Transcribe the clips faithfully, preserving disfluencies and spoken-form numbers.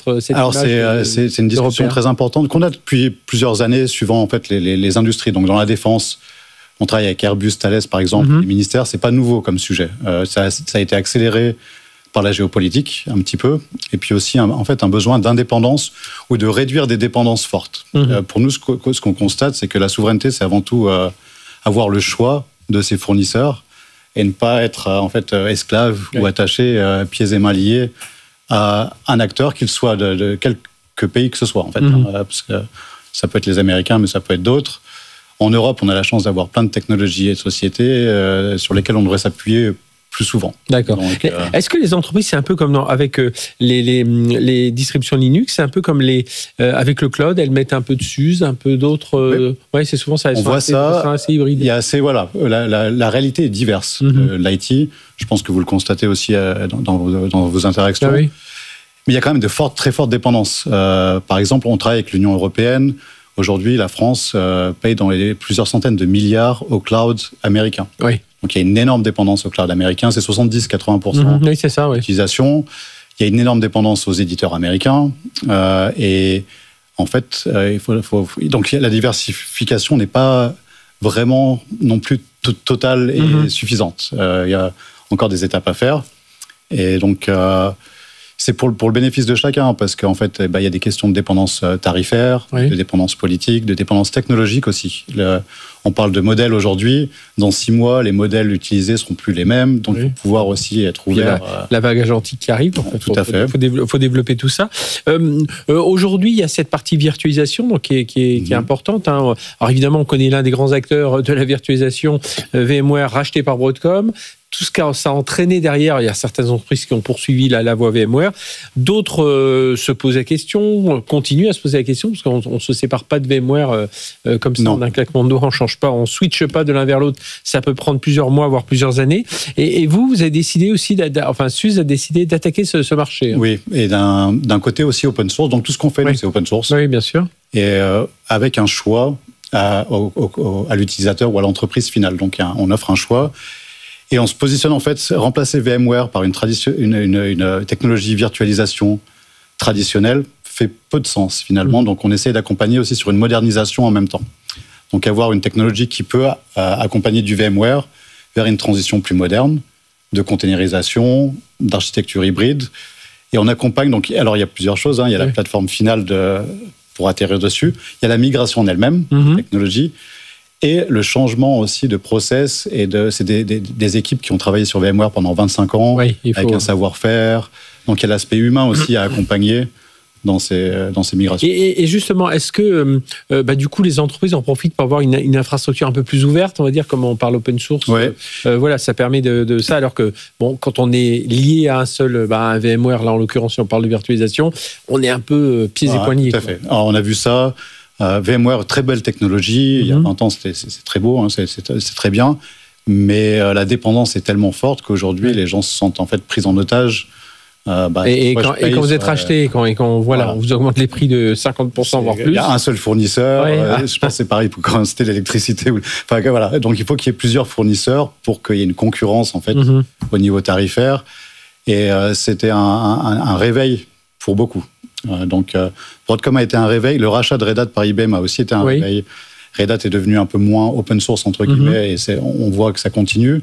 votre cette Alors image c'est, de, c'est, c'est une discussion européen. très importante qu'on a depuis plusieurs années, suivant en fait les, les, les industries. Donc dans la défense, on travaille avec Airbus, Thales par exemple, mm-hmm. les ministères. C'est pas nouveau comme sujet. Euh, ça, ça a été accéléré par la géopolitique un petit peu, et puis aussi un, en fait un besoin d'indépendance ou de réduire des dépendances fortes. Mm-hmm. Euh, pour nous, ce, que, ce qu'on constate, c'est que la souveraineté, c'est avant tout euh, avoir le choix de ses fournisseurs et ne pas être euh, en fait euh, esclave oui. ou attaché euh, pieds et mains liés à un acteur, qu'il soit de, de quelque pays que ce soit en fait, mm-hmm. hein, parce que ça peut être les Américains, mais ça peut être d'autres. En Europe, on a la chance d'avoir plein de technologies et de sociétés euh, sur lesquelles on devrait s'appuyer plus souvent. D'accord. Donc, euh... Est-ce que les entreprises, c'est un peu comme dans, avec euh, les, les, les distributions Linux, c'est un peu comme les, euh, avec le cloud, elles mettent un peu de Suze, un peu d'autres... Euh, oui, ouais, c'est souvent ça. On voit assez, ça, assez hybride. Il y a assez, voilà, la, la, la réalité est diverse. Mm-hmm. Euh, L'I T, je pense que vous le constatez aussi euh, dans, dans, vos, dans vos interactions. Ah, oui. Mais il y a quand même de fortes, très fortes dépendances. Euh, par exemple, on travaille avec l'Union européenne. Aujourd'hui, la France euh, paye dans les plusieurs centaines de milliards au cloud américain. Oui. Donc, il y a une énorme dépendance au cloud américain. C'est soixante-dix à quatre-vingts pour cent mmh, oui, c'est ça, oui. d'utilisation. Il y a une énorme dépendance aux éditeurs américains. Euh, et en fait, euh, il faut, faut, donc la diversification n'est pas vraiment non plus t- totale et mmh. suffisante. Euh, il y a encore des étapes à faire. Et donc... Euh, c'est pour le, pour le bénéfice de chacun, parce qu'en fait, eh ben, il y a des questions de dépendance tarifaire, oui. de dépendance politique, de dépendance technologique aussi. Le, on parle de modèles aujourd'hui. Dans six mois, les modèles utilisés seront plus les mêmes, donc il oui. faut pouvoir aussi être ouvert. La, la vague agentique qui arrive. En fait, tout faut, à fait. Il faut, développer, faut développer tout ça. Euh, euh, aujourd'hui, il y a cette partie virtualisation donc, qui, est, qui, est, mmh. qui est importante. Hein. Alors évidemment, on connaît l'un des grands acteurs de la virtualisation, euh, VMware, racheté par Broadcom. Tout ce que ça a entraîné derrière, il y a certaines entreprises qui ont poursuivi la, la voie VMware. D'autres euh, se posent la question, continuent à se poser la question, parce qu'on ne se sépare pas de VMware euh, euh, comme ça, non. d'un claquement de doigts, on ne change pas, on ne switche pas de l'un vers l'autre. Ça peut prendre plusieurs mois, voire plusieurs années. Et, et vous, vous avez décidé aussi, enfin, Suze a décidé d'attaquer ce, ce marché. Hein. Oui, et d'un, d'un côté aussi open source. Donc tout ce qu'on fait, oui. nous, c'est open source. Oui, bien sûr. Et euh, avec un choix à, au, au, à l'utilisateur ou à l'entreprise finale. Donc on offre un choix. Et on se positionne en fait, remplacer VMware par une, tradition, une, une, une technologie virtualisation traditionnelle fait peu de sens finalement. Mmh. Donc on essaie d'accompagner aussi sur une modernisation en même temps. Donc avoir une technologie qui peut euh, accompagner du VMware vers une transition plus moderne, de containerisation, d'architecture hybride. Et on accompagne, donc, alors il y a plusieurs choses, hein. Il y a oui. la plateforme finale de, pour atterrir dessus, il y a la migration en elle-même, mmh. la technologie, et le changement aussi de process. Et de, c'est des, des, des équipes qui ont travaillé sur VMware pendant vingt-cinq ans, oui, il faut... avec un savoir-faire. Donc il y a l'aspect humain aussi à accompagner dans ces, dans ces migrations. Et, et justement, est-ce que euh, bah, du coup les entreprises en profitent pour avoir une, une infrastructure un peu plus ouverte, on va dire, comme on parle open source, ouais. euh, voilà, ça permet de, de ça, alors que bon, quand on est lié à un seul, bah, un VMware, là en l'occurrence, si on parle de virtualisation, on est un peu euh, pieds ah, et poignets. Tout à fait. Alors, on a vu ça. Euh, VMware, très belle technologie. Mm-hmm. Il y a vingt ans, c'était, c'est, c'est très beau, hein, c'est, c'est, c'est très bien. Mais euh, la dépendance est tellement forte qu'aujourd'hui, mm-hmm. les gens se sentent en fait pris en otage. Euh, bah, et, et, quand, et quand vous êtes racheté, et quand, et quand voilà, voilà. on vous augmente les prix de cinquante pour cent, c'est, voire plus. Il y a un seul fournisseur. Ouais. Euh, je pense que c'est pareil pour quand c'était l'électricité. Enfin, voilà. Donc, il faut qu'il y ait plusieurs fournisseurs pour qu'il y ait une concurrence en fait, mm-hmm. au niveau tarifaire. Et euh, c'était un, un, un réveil pour beaucoup. Euh, donc, euh, Broadcom a été un réveil. Le rachat de Red Hat par I B M a aussi été un oui. réveil. Red Hat est devenu un peu moins open source, entre guillemets, mm-hmm. et c'est, on voit que ça continue.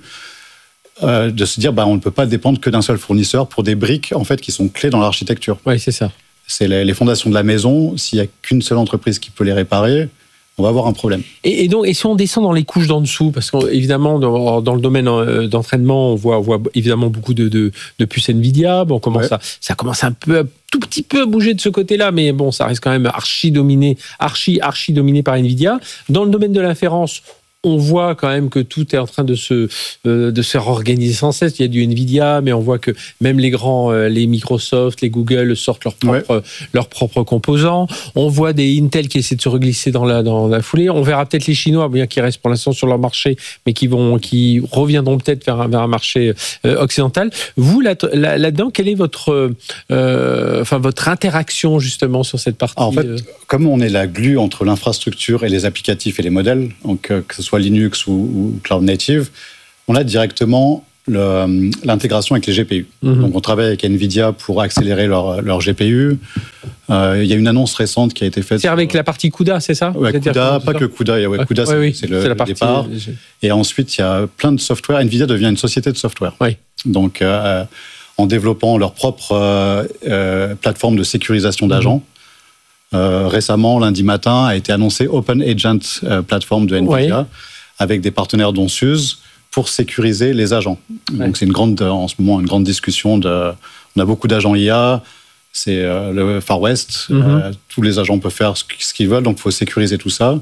Euh, de se dire, bah, on ne peut pas dépendre que d'un seul fournisseur pour des briques en fait, qui sont clés dans l'architecture. Oui, c'est ça. C'est les, les fondations de la maison. S'il n'y a qu'une seule entreprise qui peut les réparer, on va avoir un problème. Et, et donc, et si on descend dans les couches d'en dessous, parce qu'évidemment, dans, dans le domaine d'entraînement, on voit, on voit évidemment beaucoup de, de, de puces Nvidia. Bon, commence ouais. à, ça commence un peu, à, tout petit peu à bouger de ce côté-là, mais bon, ça reste quand même archi dominé, archi, archi dominé par Nvidia. Dans le domaine de l'inférence, on voit quand même que tout est en train de se, euh, de se réorganiser sans cesse. Il y a du Nvidia, mais on voit que même les grands, euh, les Microsoft, les Google sortent leurs propres, ouais. leurs propres composants. On voit des Intel qui essaient de se reglisser dans la, dans la foulée. On verra peut-être les Chinois, bien qu'ils restent pour l'instant sur leur marché, mais qui vont, qui reviendront peut-être vers un, vers un marché euh, occidental. Vous, là, là, là-dedans, quelle est votre, euh, enfin, votre interaction justement sur cette partie? En fait, euh... comme on est la glue entre l'infrastructure et les applicatifs et les modèles, donc euh, que ce soit Linux ou, ou Cloud Native, on a directement le, l'intégration avec les G P U. Mm-hmm. Donc, on travaille avec NVIDIA pour accélérer leur, leur G P U. Euh, il y a une annonce récente qui a été faite. C'est avec sur... la partie CUDA, c'est ça? Ouais, CUDA, pas que CUDA. Ouais, CUDA, c'est, oui, c'est le, c'est la partie, départ. Euh, Et ensuite, il y a plein de software. NVIDIA devient une société de software. Oui. Donc, euh, en développant leur propre euh, euh, plateforme de sécurisation d'agents. Mm-hmm. Euh, récemment, lundi matin, a été annoncé Open Agent euh, plateforme de NVIDIA oui. avec des partenaires dont Suze pour sécuriser les agents. Ouais. Donc, c'est une grande, en ce moment une grande discussion. De, on a beaucoup d'agents I A, c'est euh, le Far West. Mm-hmm. Euh, tous les agents peuvent faire ce, ce qu'ils veulent, donc il faut sécuriser tout ça.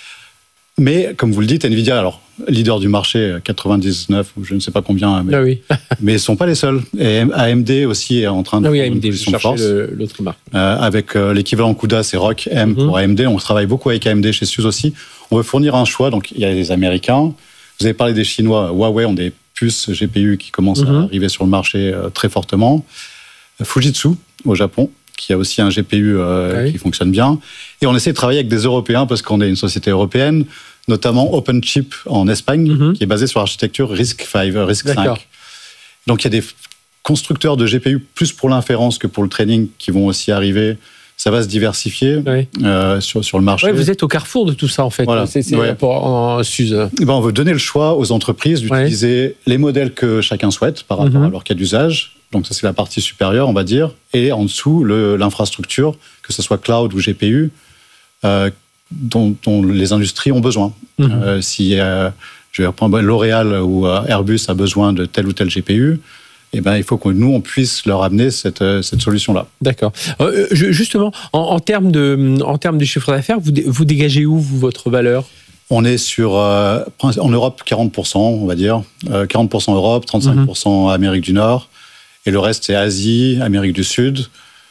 Mais, comme vous le dites, NVIDIA, alors, leader du marché, quatre-vingt-dix-neuf ou je ne sais pas combien, mais, ah oui. mais ils ne sont pas les seuls. Et A M D aussi est en train de ah oui, prendre A M D, une position de force. Le, l'autre marque. Euh, avec euh, l'équivalent CUDA, c'est R O C M mm-hmm. pour A M D. On travaille beaucoup avec A M D chez Suze aussi. On veut fournir un choix, donc il y a les Américains. Vous avez parlé des Chinois. Huawei ont des puces G P U qui commencent mm-hmm. à arriver sur le marché euh, très fortement. Fujitsu, au Japon, qui a aussi un G P U euh, oui. qui fonctionne bien. Et on essaie de travailler avec des Européens parce qu'on est une société européenne, notamment OpenChip en Espagne, mm-hmm. qui est basée sur l'architecture RISC cinq. RISC D'accord. cinq. Donc il y a des constructeurs de G P U plus pour l'inférence que pour le training qui vont aussi arriver. Ça va se diversifier oui. euh, sur, sur le marché. Ouais, vous êtes au carrefour de tout ça, en fait. Voilà. C'est, c'est ouais. pour, en Suze. Ben, on veut donner le choix aux entreprises d'utiliser ouais. les modèles que chacun souhaite par rapport mm-hmm. à leur cas d'usage. Donc ça, c'est la partie supérieure, on va dire. Et en dessous, le, l'infrastructure, que ce soit cloud ou G P U, euh, dont, dont les industries ont besoin. Mm-hmm. Euh, si euh, je vais reprendre L'Oréal ou euh, Airbus a besoin de tel ou tel G P U, eh ben, il faut que nous, on puisse leur amener cette, cette solution-là. D'accord. Euh, justement, en, en, termes de, en termes de chiffre d'affaires, vous, vous dégagez où, vous, votre valeur ? On est sur, euh, en Europe, quarante pour cent, on va dire. Euh, quarante pour cent Europe, trente-cinq pour cent mm-hmm. Amérique du Nord. Et le reste, c'est Asie, Amérique du Sud.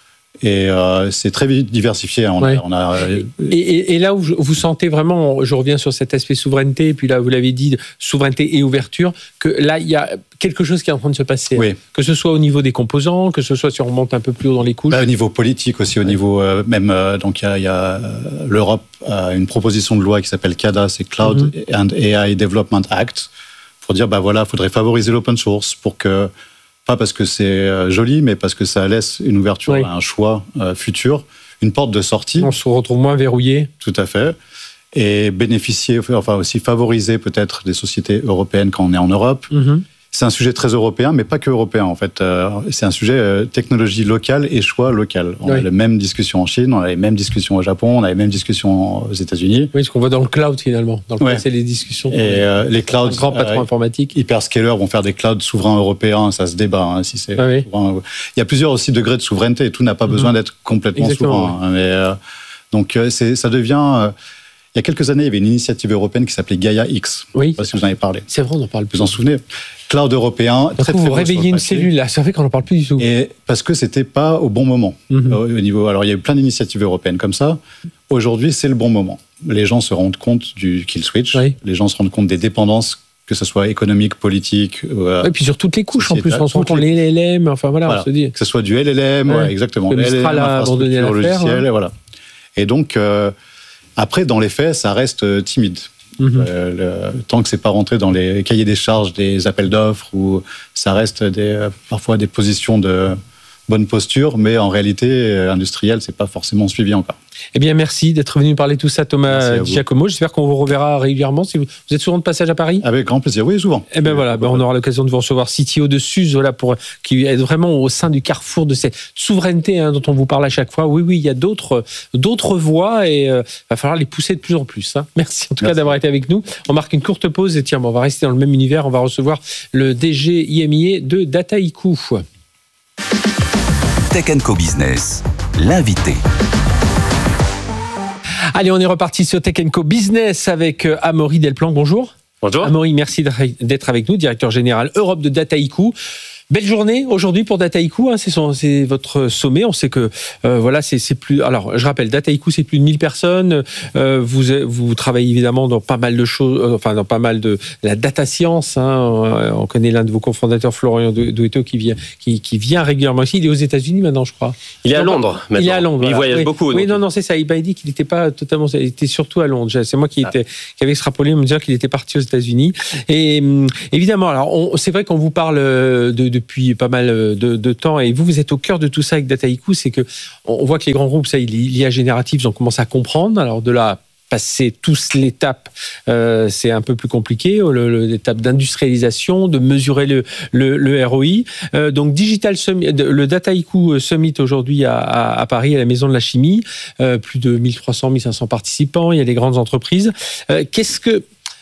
Et euh, c'est très diversifié. On ouais. a, on a, euh, et, et, et là où vous sentez vraiment, je reviens sur cet aspect souveraineté, et puis là, vous l'avez dit, souveraineté et ouverture, que là, il y a quelque chose qui est en train de se passer. Oui. Que ce soit au niveau des composants, que ce soit si on remonte un peu plus haut dans les couches. Bah, au niveau politique aussi, au ouais. niveau euh, même, euh, donc il y a, y a euh, l'Europe a une proposition de loi qui s'appelle C A D A, c'est Cloud mm-hmm. and A I Development Act, pour dire, bah voilà, il faudrait favoriser l'open source pour que, pas parce que c'est joli, mais parce que ça laisse une ouverture oui. à un choix euh, futur, une porte de sortie. On se retrouve moins verrouillé. Tout à fait. Et bénéficier, enfin aussi favoriser peut-être des sociétés européennes quand on est en Europe. Mm-hmm. C'est un sujet très européen, mais pas que européen en fait. Euh, c'est un sujet euh, technologie locale et choix local. On oui. a les mêmes discussions en Chine, on a les mêmes discussions au Japon, on a les mêmes discussions aux États-Unis. Oui, ce qu'on voit dans le cloud finalement. Dans le ouais. cloud, c'est les discussions. Et euh, les clouds, un grand patron euh, informatique, hyperscalers vont faire des clouds souverains européens. Ça se débat. Hein, si c'est. Ah oui. souverain. Il y a plusieurs aussi degrés de souveraineté. Tout n'a pas mm-hmm. besoin d'être complètement Exactement, souverain. Oui. Mais euh, donc c'est, ça devient. Euh, il y a quelques années, il y avait une initiative européenne qui s'appelait Gaia X. Oui. Je ne sais pas si vous en avez parlé. C'est vrai, on en parle plus. Vous en souvenez ? Cloud européen. Très, très vous réveillez une cellule là, c'est vrai qu'on n'en parle plus du tout. Et parce que c'était pas au bon moment. Mm-hmm. Au niveau, alors il y a eu plein d'initiatives européennes comme ça. Aujourd'hui, c'est le bon moment. Les gens se rendent compte du kill switch. Oui. Les gens se rendent compte des dépendances, que ce soit économique, politique. Euh, et puis sur toutes les couches en plus, on se rend compte les L L M. Enfin voilà, voilà, on se dit. Que ce soit du L L M, ouais. Ouais, exactement. Le Mistral a abandonné l'affaire. Logiciel, hein. Et voilà. Et donc euh, après, dans les faits, ça reste euh, timide. Mmh. Euh, le, tant que c'est pas rentré dans les cahiers des charges des appels d'offres, où ça reste des, parfois des positions de bonne posture, mais en réalité euh, industrielle, c'est pas forcément suivi encore. Eh bien, merci d'être venu parler tout ça, Thomas Di Giacomo. J'espère qu'on vous reverra régulièrement. Si vous, vous êtes souvent de passage à Paris ? Avec grand plaisir, oui, souvent. Eh bien voilà, ben, on aura l'occasion de vous recevoir C T O de Suze, voilà, pour, qui est vraiment au sein du carrefour de cette souveraineté hein, dont on vous parle à chaque fois. Oui, oui, il y a d'autres, d'autres voies et il euh, va falloir les pousser de plus en plus. Hein. Merci en tout Merci. cas d'avoir été avec nous. On marque une courte pause et tiens, bon, on va rester dans le même univers. On va recevoir le D G I M I A de Dataiku. Tech and Co Business, l'invité. Allez, on est reparti sur Tech and Co Business avec Amaury Delplanque. Bonjour. Bonjour. Amaury, merci d'être avec nous, directeur général Europe de Dataiku. Belle journée aujourd'hui pour Dataiku, hein, c'est, son, c'est votre sommet. On sait que euh, voilà, c'est, c'est plus. Alors, je rappelle, Dataiku, c'est plus de mille personnes. Euh, vous vous travaillez évidemment dans pas mal de choses, euh, enfin dans pas mal de la data science. Hein, on connaît l'un de vos cofondateurs, Florian Douetto, qui vient qui, qui vient régulièrement ici. Il est aux États-Unis maintenant, je crois. Il est à Londres maintenant. Il est à Londres. Il voilà. voyage oui. beaucoup. Oui, donc. non, non, c'est ça. Il m'a dit qu'il n'était pas totalement. Il était surtout à Londres. C'est moi qui ah. était qui avait extrapolé me dire qu'il était parti aux États-Unis. Et évidemment, alors on, c'est vrai qu'on vous parle de, depuis pas mal De, de temps, et vous, vous êtes au cœur de tout ça avec Dataiku, c'est que on voit que les grands groupes, ça, l'I A générative, ils ont commencé à comprendre. Alors de là, passer tous l'étape, euh, c'est un peu plus compliqué, le, le, l'étape d'industrialisation, de mesurer le, le, le R O I. Euh, donc Digital Summit, le Dataiku Summit aujourd'hui à, à, à Paris, à la Maison de la Chimie, euh, plus de mille trois cents, mille cinq cents participants, il y a des grandes entreprises. Euh, qu'est-ce que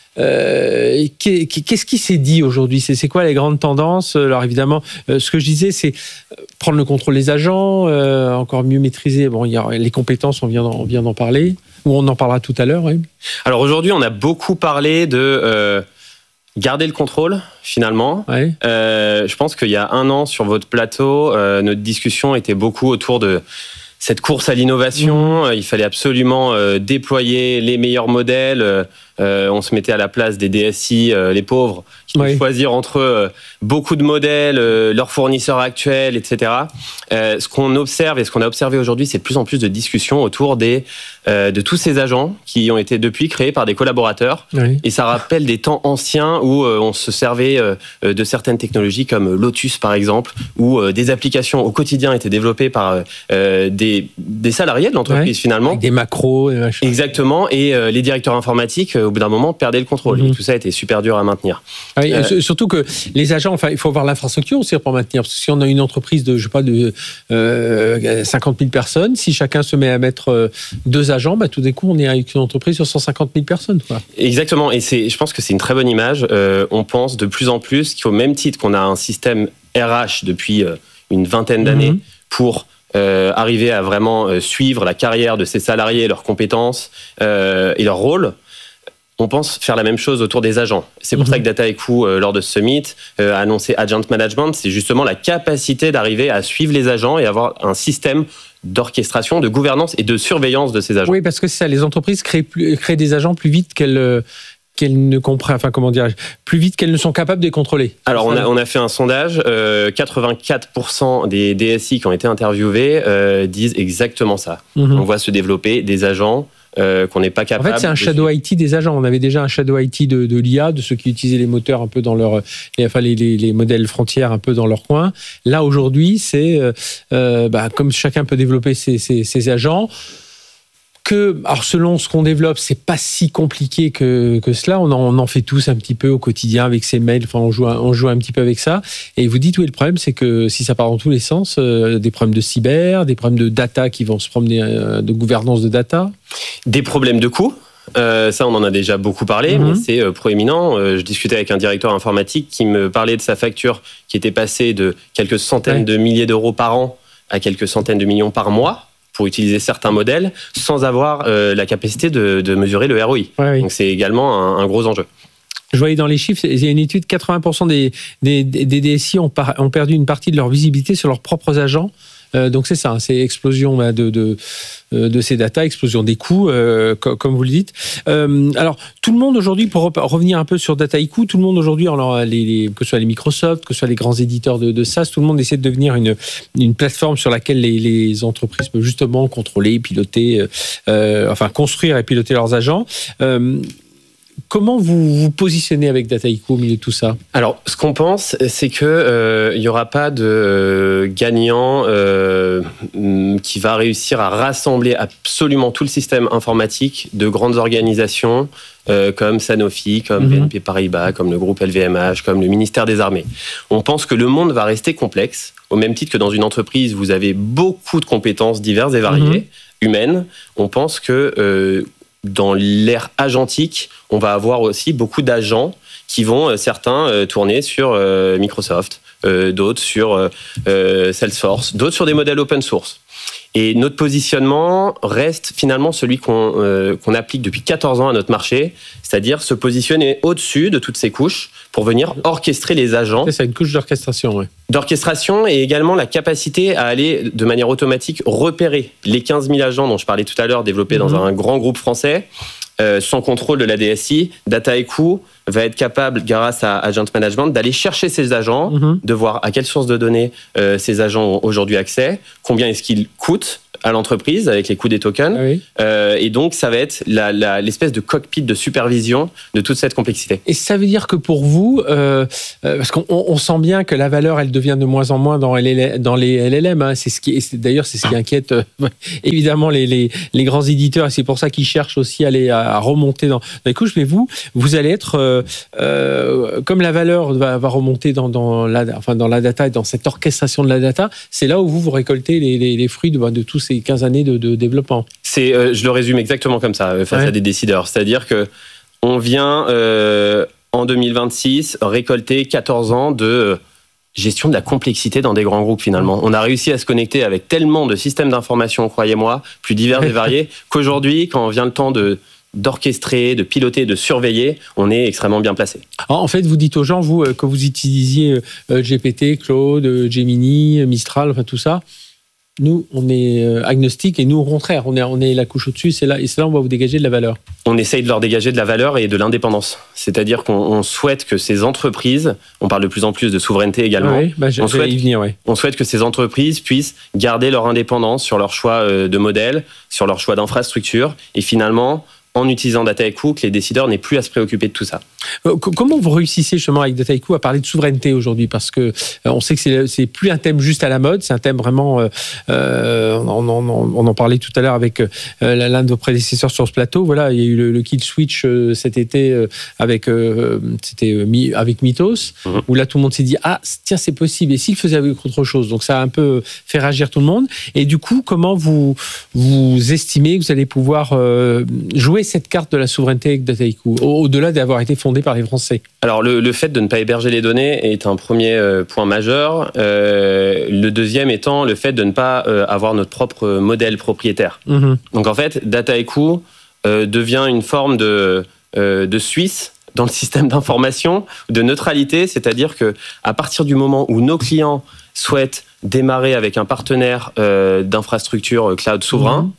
Euh, qu'est-ce qui s'est dit aujourd'hui ? c'est, c'est quoi les grandes tendances ? Alors évidemment, euh, ce que je disais, c'est prendre le contrôle des agents, euh, encore mieux maîtriser. Bon, il y a les compétences, on vient d'en, on vient d'en parler, ou on en parlera tout à l'heure. Oui. Alors aujourd'hui, on a beaucoup parlé de euh, garder le contrôle, finalement. Ouais. Euh, je pense qu'il y a un an, sur votre plateau, euh, notre discussion était beaucoup autour de cette course à l'innovation. Mmh. Il fallait absolument euh, déployer les meilleurs modèles. Euh, on se mettait à la place des D S I, euh, les pauvres, qui devaient oui. choisir entre euh, beaucoup de modèles, euh, leurs fournisseurs actuels, et cetera. Euh, ce qu'on observe et ce qu'on a observé aujourd'hui, c'est de plus en plus de discussions autour des, euh, de tous ces agents qui ont été depuis créés par des collaborateurs. Oui. Et ça rappelle des temps anciens où euh, on se servait euh, de certaines technologies comme Lotus, par exemple, où euh, des applications au quotidien étaient développées par euh, des, des salariés de l'entreprise, oui. finalement. Avec des macros et machin. Exactement. Et euh, les directeurs informatiques, au bout d'un moment, perdaient le contrôle. Mmh. Et tout ça était super dur à maintenir. Oui, euh, surtout que les agents, enfin, il faut avoir l'infrastructure aussi pour maintenir. Parce que si on a une entreprise de, je sais pas, de euh, cinquante mille personnes, si chacun se met à mettre euh, deux agents, bah, tout d'un coup, on est avec une entreprise sur cent cinquante mille personnes. Quoi. Exactement. Et c'est, je pense que c'est une très bonne image. Euh, on pense de plus en plus qu'au même titre qu'on a un système R H depuis euh, une vingtaine d'années mmh. pour Euh, arriver à vraiment euh, suivre la carrière de ses salariés, leurs compétences euh, et leur rôle, on pense faire la même chose autour des agents. C'est pour mmh. ça que Dataiku, euh, lors de ce summit, euh, a annoncé Agent Management. C'est justement la capacité d'arriver à suivre les agents et avoir un système d'orchestration, de gouvernance et de surveillance de ces agents. Oui, parce que c'est ça, les entreprises créent, plus, créent des agents plus vite qu'elles... Euh... qu'elles ne comprennent, enfin comment dire, plus vite qu'elles ne sont capables de les contrôler. Alors on a, on a fait un sondage, euh, quatre-vingt-quatre pour cent des D S I qui ont été interviewés euh, disent exactement ça. Mm-hmm. On voit se développer des agents euh, qu'on n'est pas capable. En fait, c'est un shadow I T des agents. On avait déjà un shadow I T de, de l'I A, de ceux qui utilisaient les moteurs un peu dans leur, les, enfin les, les, les modèles frontières un peu dans leur coin. Là aujourd'hui, c'est euh, bah, comme chacun peut développer ses, ses, ses agents. Que, alors selon ce qu'on développe, c'est pas si compliqué que, que cela. On en, on en fait tous un petit peu au quotidien avec ses mails. Enfin, on joue, un, on joue un petit peu avec ça. Et vous dites, oui, le problème, c'est que si ça part dans tous les sens, euh, des problèmes de cyber, des problèmes de data qui vont se promener, euh, de gouvernance de data. Des problèmes de coûts. Euh, ça, on en a déjà beaucoup parlé, mm-hmm. mais c'est euh, proéminent. Euh, je discutais avec un directeur informatique qui me parlait de sa facture qui était passée de quelques centaines ouais. de milliers d'euros par an à quelques centaines de millions par mois, pour utiliser certains modèles sans avoir euh, la capacité de, de mesurer le R O I. Ouais, oui. Donc c'est également un, un gros enjeu. Je voyais dans les chiffres, il y a une étude, quatre-vingts pour cent des, des, des D S I ont, par, ont perdu une partie de leur visibilité sur leurs propres agents. Euh, donc c'est ça, hein, c'est explosion bah, de, de, de ces datas, explosion des coûts, euh, co- comme vous le dites. Euh, alors tout le monde aujourd'hui, pour re- revenir un peu sur Dataiku, tout le monde aujourd'hui, alors, les, les, que ce soit les Microsoft, que ce soit les grands éditeurs de, de SaaS, tout le monde essaie de devenir une, une plateforme sur laquelle les, les entreprises peuvent justement contrôler, piloter, euh, enfin construire et piloter leurs agents. Euh, Comment vous vous positionnez avec Dataiku au milieu de tout ça ? Alors, ce qu'on pense, c'est qu'il euh, n'y aura pas de euh, gagnant euh, qui va réussir à rassembler absolument tout le système informatique de grandes organisations euh, comme Sanofi, comme mm-hmm. B N P Paribas, comme le groupe L V M H, comme le ministère des Armées. On pense que le monde va rester complexe, au même titre que dans une entreprise, vous avez beaucoup de compétences diverses et variées, mm-hmm. humaines. On pense que... Euh, dans l'ère agentique, on va avoir aussi beaucoup d'agents qui vont, euh, certains, euh, tourner sur euh, Microsoft, euh, d'autres sur euh, Salesforce, d'autres sur des modèles open source. Et notre positionnement reste finalement celui qu'on, euh, qu'on applique depuis quatorze ans à notre marché, c'est-à-dire se positionner au-dessus de toutes ces couches pour venir orchestrer les agents. C'est une couche d'orchestration, oui. D'orchestration et également la capacité à aller de manière automatique repérer les quinze mille agents dont je parlais tout à l'heure développés mmh. dans un grand groupe français. Euh, sans contrôle de la D S I, Dataiku va être capable, grâce à Agent Management, d'aller chercher ces agents, mmh. de voir à quelle source de données euh, ces agents ont aujourd'hui accès, combien est-ce qu'ils coûtent à l'entreprise avec les coûts des tokens. Ah oui. euh, et donc, ça va être la, la, l'espèce de cockpit de supervision de toute cette complexité. Et ça veut dire que pour vous, euh, euh, parce qu'on on sent bien que la valeur, elle devient de moins en moins dans, L L, dans les L L M. Hein, c'est ce qui, c'est, d'ailleurs, c'est ce qui inquiète euh, évidemment les, les, les grands éditeurs. Et c'est pour ça qu'ils cherchent aussi à, aller, à remonter dans, dans les couches. Mais vous, vous allez être, euh, euh, comme la valeur va, va remonter dans, dans, la, enfin, dans la data et dans cette orchestration de la data, c'est là où vous, vous récoltez les, les, les fruits de, de tous ces quinze années de, de développement. C'est, euh, je le résume exactement comme ça, face ouais. à des décideurs. C'est-à-dire que on vient euh, en deux mille vingt-six récolter quatorze ans de gestion de la complexité dans des grands groupes finalement. On a réussi à se connecter avec tellement de systèmes d'information, croyez-moi, plus divers et variés, qu'aujourd'hui, quand vient le temps de d'orchestrer, de piloter, de surveiller, on est extrêmement bien placé. Alors, en fait, vous dites aux gens, vous, que vous utilisiez G P T, Claude, Gemini, Mistral, enfin tout ça. Nous, on est agnostique et nous, au contraire, on est, on est la couche au-dessus, c'est là, et c'est là où on va vous dégager de la valeur. On essaye de leur dégager de la valeur et de l'indépendance. C'est-à-dire qu'on on souhaite que ces entreprises, on parle de plus en plus de souveraineté également, oui, bah, on, souhaite, y venir, ouais. on souhaite que ces entreprises puissent garder leur indépendance sur leur choix de modèle, sur leur choix d'infrastructure, et finalement, en utilisant Dataiku, que les décideurs n'aient plus à se préoccuper de tout ça. Comment vous réussissez justement avec Dataiku à parler de souveraineté aujourd'hui ? Parce que on sait que c'est, c'est plus un thème juste à la mode, c'est un thème vraiment. Euh, on, on, on en parlait tout à l'heure avec euh, l'un de vos prédécesseurs sur ce plateau. Voilà, il y a eu le, le kill switch euh, cet été euh, avec euh, c'était euh, avec Mythos, mm-hmm. où là tout le monde s'est dit ah tiens c'est possible et s'il faisait avec autre chose. Donc ça a un peu fait réagir tout le monde. Et du coup, comment vous vous estimez que vous allez pouvoir euh, jouer cette carte de la souveraineté avec Dataiku, au-delà d'avoir été fondé par les Français? Alors, le, le fait de ne pas héberger les données est un premier euh, point majeur. Euh, le deuxième étant le fait de ne pas euh, avoir notre propre modèle propriétaire. Mmh. Donc, en fait, Dataiku euh, devient une forme de, euh, de Suisse dans le système d'information, de neutralité, c'est-à-dire que à partir du moment où nos clients souhaitent démarrer avec un partenaire euh, d'infrastructure cloud souverain, mmh.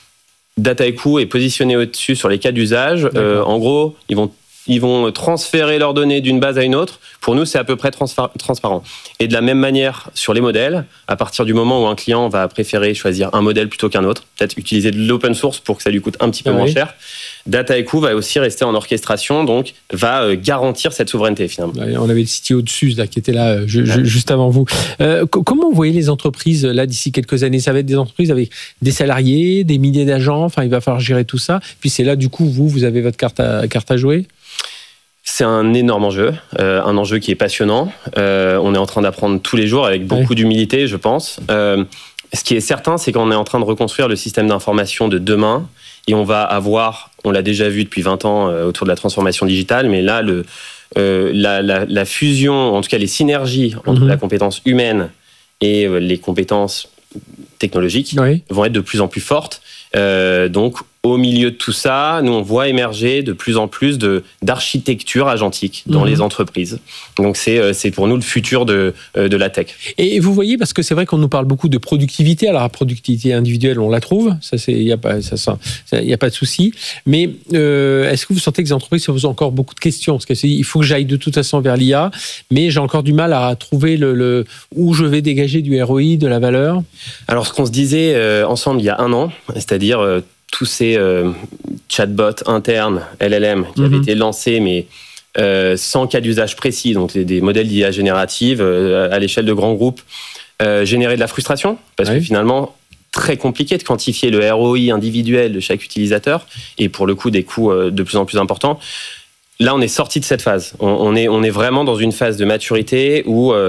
Dataiku est positionné au-dessus sur les cas d'usage. Euh, en gros, ils vont, ils vont transférer leurs données d'une base à une autre. Pour nous, c'est à peu près transfa- transparent. Et de la même manière, sur les modèles, à partir du moment où un client va préférer choisir un modèle plutôt qu'un autre, peut-être utiliser de l'open source pour que ça lui coûte un petit peu ah moins oui. cher, Dataiku va aussi rester en orchestration, donc va garantir cette souveraineté finalement. On avait le C T O dessus là, qui était là je, je, juste avant vous. Euh, comment vous voyez les entreprises là d'ici quelques années? Ça va être des entreprises avec des salariés, des milliers d'agents, enfin il va falloir gérer tout ça. Puis c'est là du coup, vous, vous avez votre carte à, carte à jouer? C'est un énorme enjeu, euh, un enjeu qui est passionnant. Euh, on est en train d'apprendre tous les jours avec beaucoup ouais. d'humilité, je pense. Euh, ce qui est certain, c'est qu'on est en train de reconstruire le système d'information de demain et on va avoir, on l'a déjà vu depuis vingt ans euh, autour de la transformation digitale, mais là, le, euh, la, la, la fusion, en tout cas les synergies entre mm-hmm. la compétence humaine et euh, les compétences technologiques oui. vont être de plus en plus fortes. Euh, donc, au milieu de tout ça, nous, on voit émerger de plus en plus de, d'architecture agentique dans mmh. les entreprises. Donc, c'est, c'est pour nous le futur de, de la tech. Et vous voyez, parce que c'est vrai qu'on nous parle beaucoup de productivité. Alors, la productivité individuelle, on la trouve. Ça, c'est, il n'y a pas, ça, ça, y a pas de souci. Mais euh, est-ce que vous sentez que les entreprises se posent encore beaucoup de questions? Parce qu'il faut que j'aille de toute façon vers l'I A, mais j'ai encore du mal à trouver le, le, où je vais dégager du R O I, de la valeur. Alors, ce qu'on se disait euh, ensemble il y a un an, c'est-à-dire euh, tous ces euh, chatbots internes, L L M, qui mm-hmm. avaient été lancés, mais euh, sans cas d'usage précis, donc des modèles d'I A générative euh, à l'échelle de grands groupes, euh, généraient de la frustration, parce oui. que finalement, très compliqué de quantifier le R O I individuel de chaque utilisateur, et pour le coup, des coûts euh, de plus en plus importants. Là, on est sorti de cette phase. On, on, est, on est vraiment dans une phase de maturité où... Euh,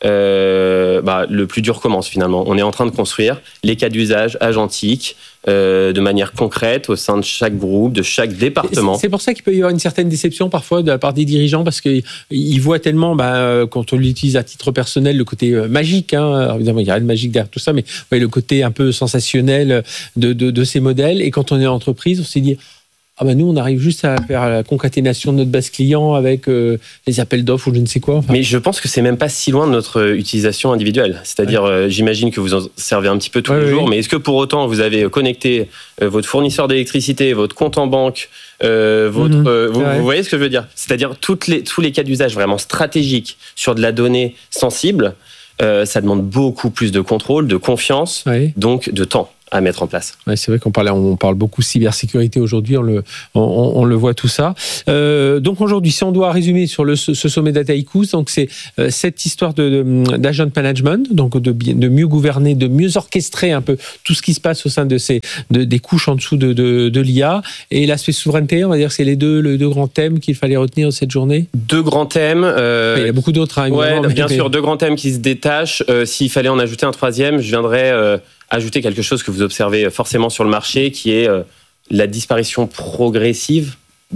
euh, bah, le plus dur commence finalement. On est en train de construire les cas d'usage agentiques euh, de manière concrète au sein de chaque groupe, de chaque département. C'est, c'est pour ça qu'il peut y avoir une certaine déception parfois de la part des dirigeants parce qu'ils voient tellement, bah, quand on l'utilise à titre personnel, le côté magique. Hein, alors évidemment, il y a rien de magique derrière tout ça, mais ouais, le côté un peu sensationnel de, de, de ces modèles. Et quand on est en entreprise, on s'est dit... Ah ben nous, on arrive juste à faire la concaténation de notre base client avec euh, les appels d'offres ou je ne sais quoi. Enfin. Mais je pense que c'est même pas si loin de notre utilisation individuelle. C'est-à-dire, ouais. euh, j'imagine que vous en servez un petit peu tous ouais, les oui. jours, mais est-ce que pour autant vous avez connecté euh, votre fournisseur d'électricité, votre compte en banque, euh, votre, mmh. euh, vous, ouais. vous voyez ce que je veux dire ? C'est-à-dire toutes les, tous les cas d'usage vraiment stratégiques sur de la donnée sensible, euh, ça demande beaucoup plus de contrôle, de confiance, ouais. donc de temps à mettre en place. Ouais, c'est vrai qu'on parle, on parle beaucoup de cybersécurité aujourd'hui, on le, on, on le voit tout ça. Euh, donc aujourd'hui, si on doit résumer sur le, ce sommet d'Ataïkus, donc c'est euh, cette histoire de, de, d'agent management, donc de, de mieux gouverner, de mieux orchestrer un peu tout ce qui se passe au sein de ces, de, des couches en dessous de, de, de l'I A, et l'aspect souveraineté, on va dire que c'est les deux, les deux grands thèmes qu'il fallait retenir de cette journée. Deux grands thèmes. Euh, il y a beaucoup d'autres. Hein, ouais, mais, bien mais... sûr, deux grands thèmes qui se détachent. Euh, s'il fallait en ajouter un troisième, je viendrais euh, ajouter quelque chose que vous observez forcément sur le marché, qui est euh, la disparition progressive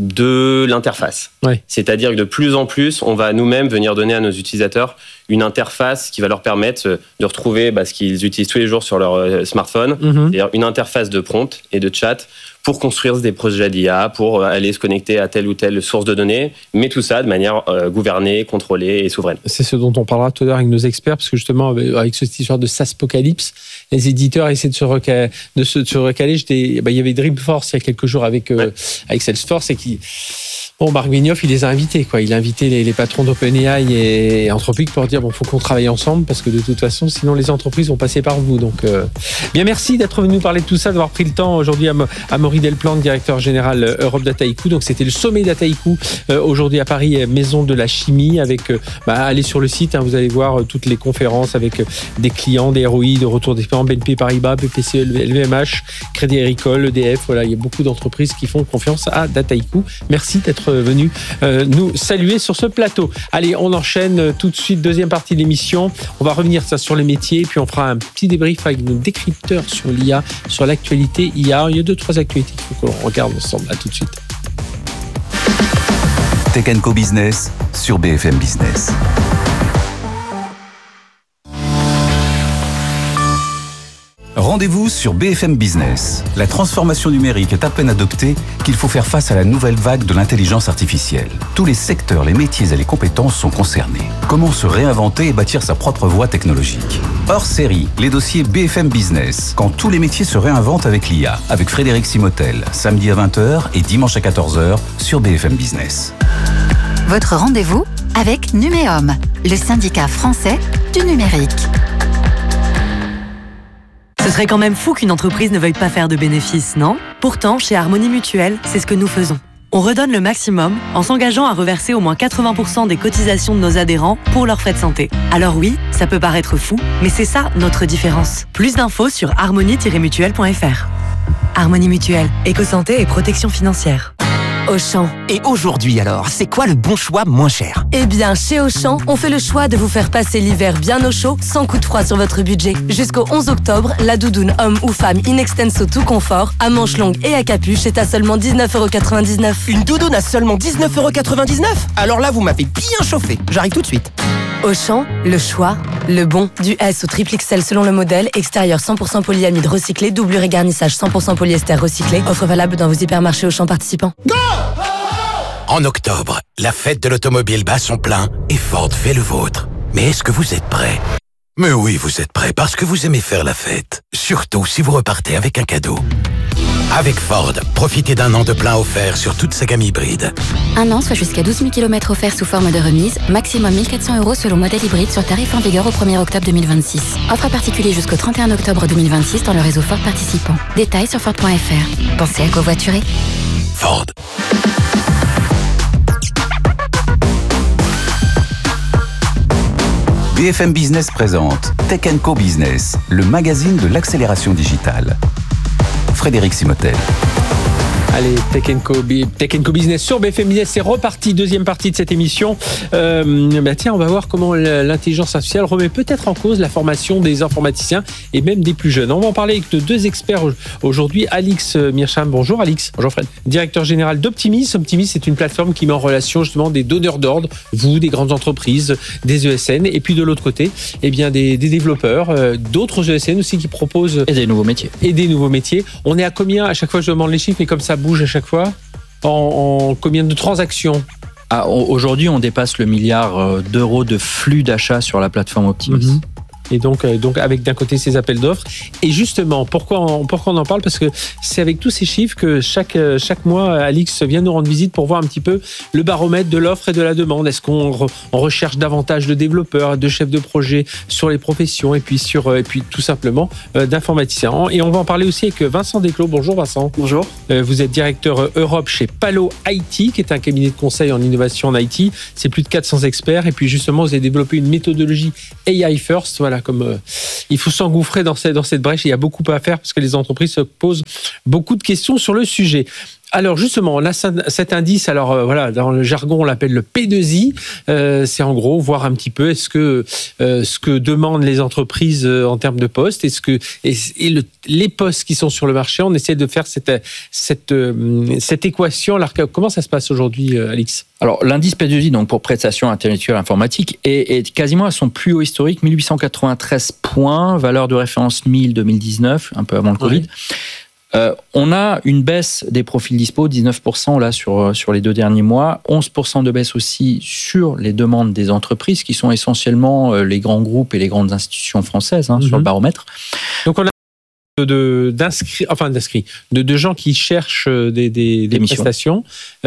de l'interface. Ouais. C'est-à-dire que de plus en plus, on va nous-mêmes venir donner à nos utilisateurs une interface qui va leur permettre de retrouver bah, ce qu'ils utilisent tous les jours sur leur euh, smartphone, mm-hmm. c'est-à-dire une interface de prompt et de chat pour construire des projets d'I A, pour aller se connecter à telle ou telle source de données, mais tout ça de manière euh, gouvernée, contrôlée et souveraine. C'est ce dont on parlera tout à l'heure avec nos experts, parce que justement, avec cette histoire de SaaSpocalypse, les éditeurs essaient de se recaler. De se, de se recaler. J'étais, bah, il y avait Dreamforce il y a quelques jours avec, euh, ouais. avec Salesforce, et qui... Bon, Marc Benioff, il les a invités, quoi. Il a invité les, les patrons d'OpenAI et Anthropic pour dire, bon, faut qu'on travaille ensemble, parce que de toute façon, sinon les entreprises vont passer par vous. Donc, euh... bien, merci d'être venu nous parler de tout ça, d'avoir pris le temps aujourd'hui à, à Maury Delplante, directeur général Europe d'Ataïkus. Donc, c'était le sommet d'Ataïkus euh, aujourd'hui à Paris, Maison de la Chimie, avec, euh, bah, allez sur le site, hein, vous allez voir euh, toutes les conférences avec euh, des clients, des R O I, de retour d'expérience, B N P Paribas, B P C E, L V M H, Crédit Agricole, E D F. Voilà, il y a beaucoup d'entreprises qui font confiance à Ataïkus. Merci d'être venu euh, nous saluer sur ce plateau. Allez, on enchaîne tout de suite, deuxième partie de l'émission. On va revenir ça sur les métiers, puis on fera un petit débrief avec nos décrypteurs sur l'I A, sur l'actualité I A. Il y a deux, trois actualités qu'il faut qu'on regarde ensemble. À tout de suite. Tech and Co Business sur B F M Business. Rendez-vous sur B F M Business. La transformation numérique est à peine adoptée qu'il faut faire face à la nouvelle vague de l'intelligence artificielle. Tous les secteurs, les métiers et les compétences sont concernés. Comment se réinventer et bâtir sa propre voie technologique ? Hors série, les dossiers B F M Business, quand tous les métiers se réinventent avec l'I A, avec Frédéric Simotel, samedi à vingt heures et dimanche à quatorze heures sur B F M Business. Votre rendez-vous avec Numéum, le syndicat français du numérique. Ce serait quand même fou qu'une entreprise ne veuille pas faire de bénéfices, non ? Pourtant, chez Harmonie Mutuelle, c'est ce que nous faisons. On redonne le maximum en s'engageant à reverser au moins quatre-vingts pour cent des cotisations de nos adhérents pour leurs frais de santé. Alors oui, ça peut paraître fou, mais c'est ça notre différence. Plus d'infos sur harmonie tiret mutuelle point f r. Harmonie Mutuelle, éco-santé et protection financière. Auchan. Et aujourd'hui alors, c'est quoi le bon choix moins cher ? Eh bien, chez Auchan, on fait le choix de vous faire passer l'hiver bien au chaud, sans coup de froid sur votre budget. Jusqu'au onze octobre, la doudoune homme ou femme in extenso tout confort, à manches longues et à capuche, est à seulement dix-neuf euros quatre-vingt-dix-neuf. Une doudoune à seulement dix-neuf euros quatre-vingt-dix-neuf ? Alors là, vous m'avez bien chauffé. J'arrive tout de suite. Auchan, le choix, le bon. Du S au triple X L selon le modèle, extérieur cent pour cent polyamide recyclé, doublure et garnissage cent pour cent polyester recyclé. Offre valable dans vos hypermarchés Auchan participants. Go ! En octobre, la fête de l'automobile bat son plein et Ford fait le vôtre. Mais est-ce que vous êtes prêts ? Mais oui, vous êtes prêts parce que vous aimez faire la fête. Surtout si vous repartez avec un cadeau. Avec Ford, profitez d'un an de plein offert sur toute sa gamme hybride. Un an, soit jusqu'à douze mille kilomètres offerts sous forme de remise, maximum mille quatre cents euros selon modèle hybride sur tarif en vigueur au premier octobre deux mille vingt-six. Offre particulier jusqu'au trente et un octobre deux mille vingt-six dans le réseau Ford participant. Détails sur Ford point f r. Pensez à covoiturer. Ford. B F M Business présente Tech and Co Business, le magazine de l'accélération digitale. Frédéric Simotel. Allez, Tech and Co, Tech and Co Business sur B F M Business, c'est reparti, deuxième partie de cette émission. Euh, bah tiens, on va voir comment l'intelligence artificielle remet peut-être en cause la formation des informaticiens et même des plus jeunes. On va en parler avec deux experts aujourd'hui. Alix Mearsham, bonjour Alix. Bonjour Fred. Directeur général d'Optimis. Optimis, c'est une plateforme qui met en relation justement des donneurs d'ordre, vous, des grandes entreprises, des E S N, et puis de l'autre côté, eh bien des, des développeurs, euh, d'autres E S N aussi qui proposent... Et des nouveaux métiers. Et des nouveaux métiers. On est à combien? À chaque fois, je demande les chiffres, mais comme ça bouge à chaque fois. En, en combien de transactions? Ah, aujourd'hui, on dépasse le milliard d'euros de flux d'achat sur la plateforme Optimis. Mm-hmm. Et donc, euh, donc avec d'un côté ces appels d'offres. Et justement, pourquoi on, pourquoi on en parle? Parce que c'est avec tous ces chiffres que chaque, chaque mois, Alix vient nous rendre visite pour voir un petit peu le baromètre de l'offre et de la demande. Est-ce qu'on re, on recherche davantage de développeurs, de chefs de projet sur les professions et puis, sur, et puis tout simplement euh, d'informaticiens. Et on va en parler aussi avec Vincent Desclos. Bonjour Vincent. Bonjour. Euh, vous êtes directeur Europe chez Palo I T, qui est un cabinet de conseil en innovation en I T. C'est plus de quatre cents experts. Et puis justement, vous avez développé une méthodologie A I First. Voilà. Comme euh, il faut s'engouffrer dans cette, dans cette brèche, il y a beaucoup à faire parce que les entreprises se posent beaucoup de questions sur le sujet. Alors justement, on a cet indice, alors euh, voilà, dans le jargon on l'appelle le P deux I, euh, c'est en gros voir un petit peu est-ce que euh, ce que demandent les entreprises euh, en termes de postes, est-ce que et, et le, les postes qui sont sur le marché, on essaie de faire cette cette euh, cette équation. Alors comment ça se passe aujourd'hui, euh, Alix? Alors l'indice P deux I, donc pour prestations intellectuelles informatiques, est, est quasiment à son plus haut historique, mille huit cent quatre-vingt-treize points, valeur de référence mille deux mille dix-neuf, un peu avant le Covid. Oui. Euh, on a une baisse des profils dispo, dix-neuf pour cent là sur, sur les deux derniers mois, onze pour cent de baisse aussi sur les demandes des entreprises qui sont essentiellement les grands groupes et les grandes institutions françaises hein, mm-hmm. sur le baromètre. Donc on a de d'inscrits, enfin d'inscrits, de, de gens qui cherchent des, des, des prestations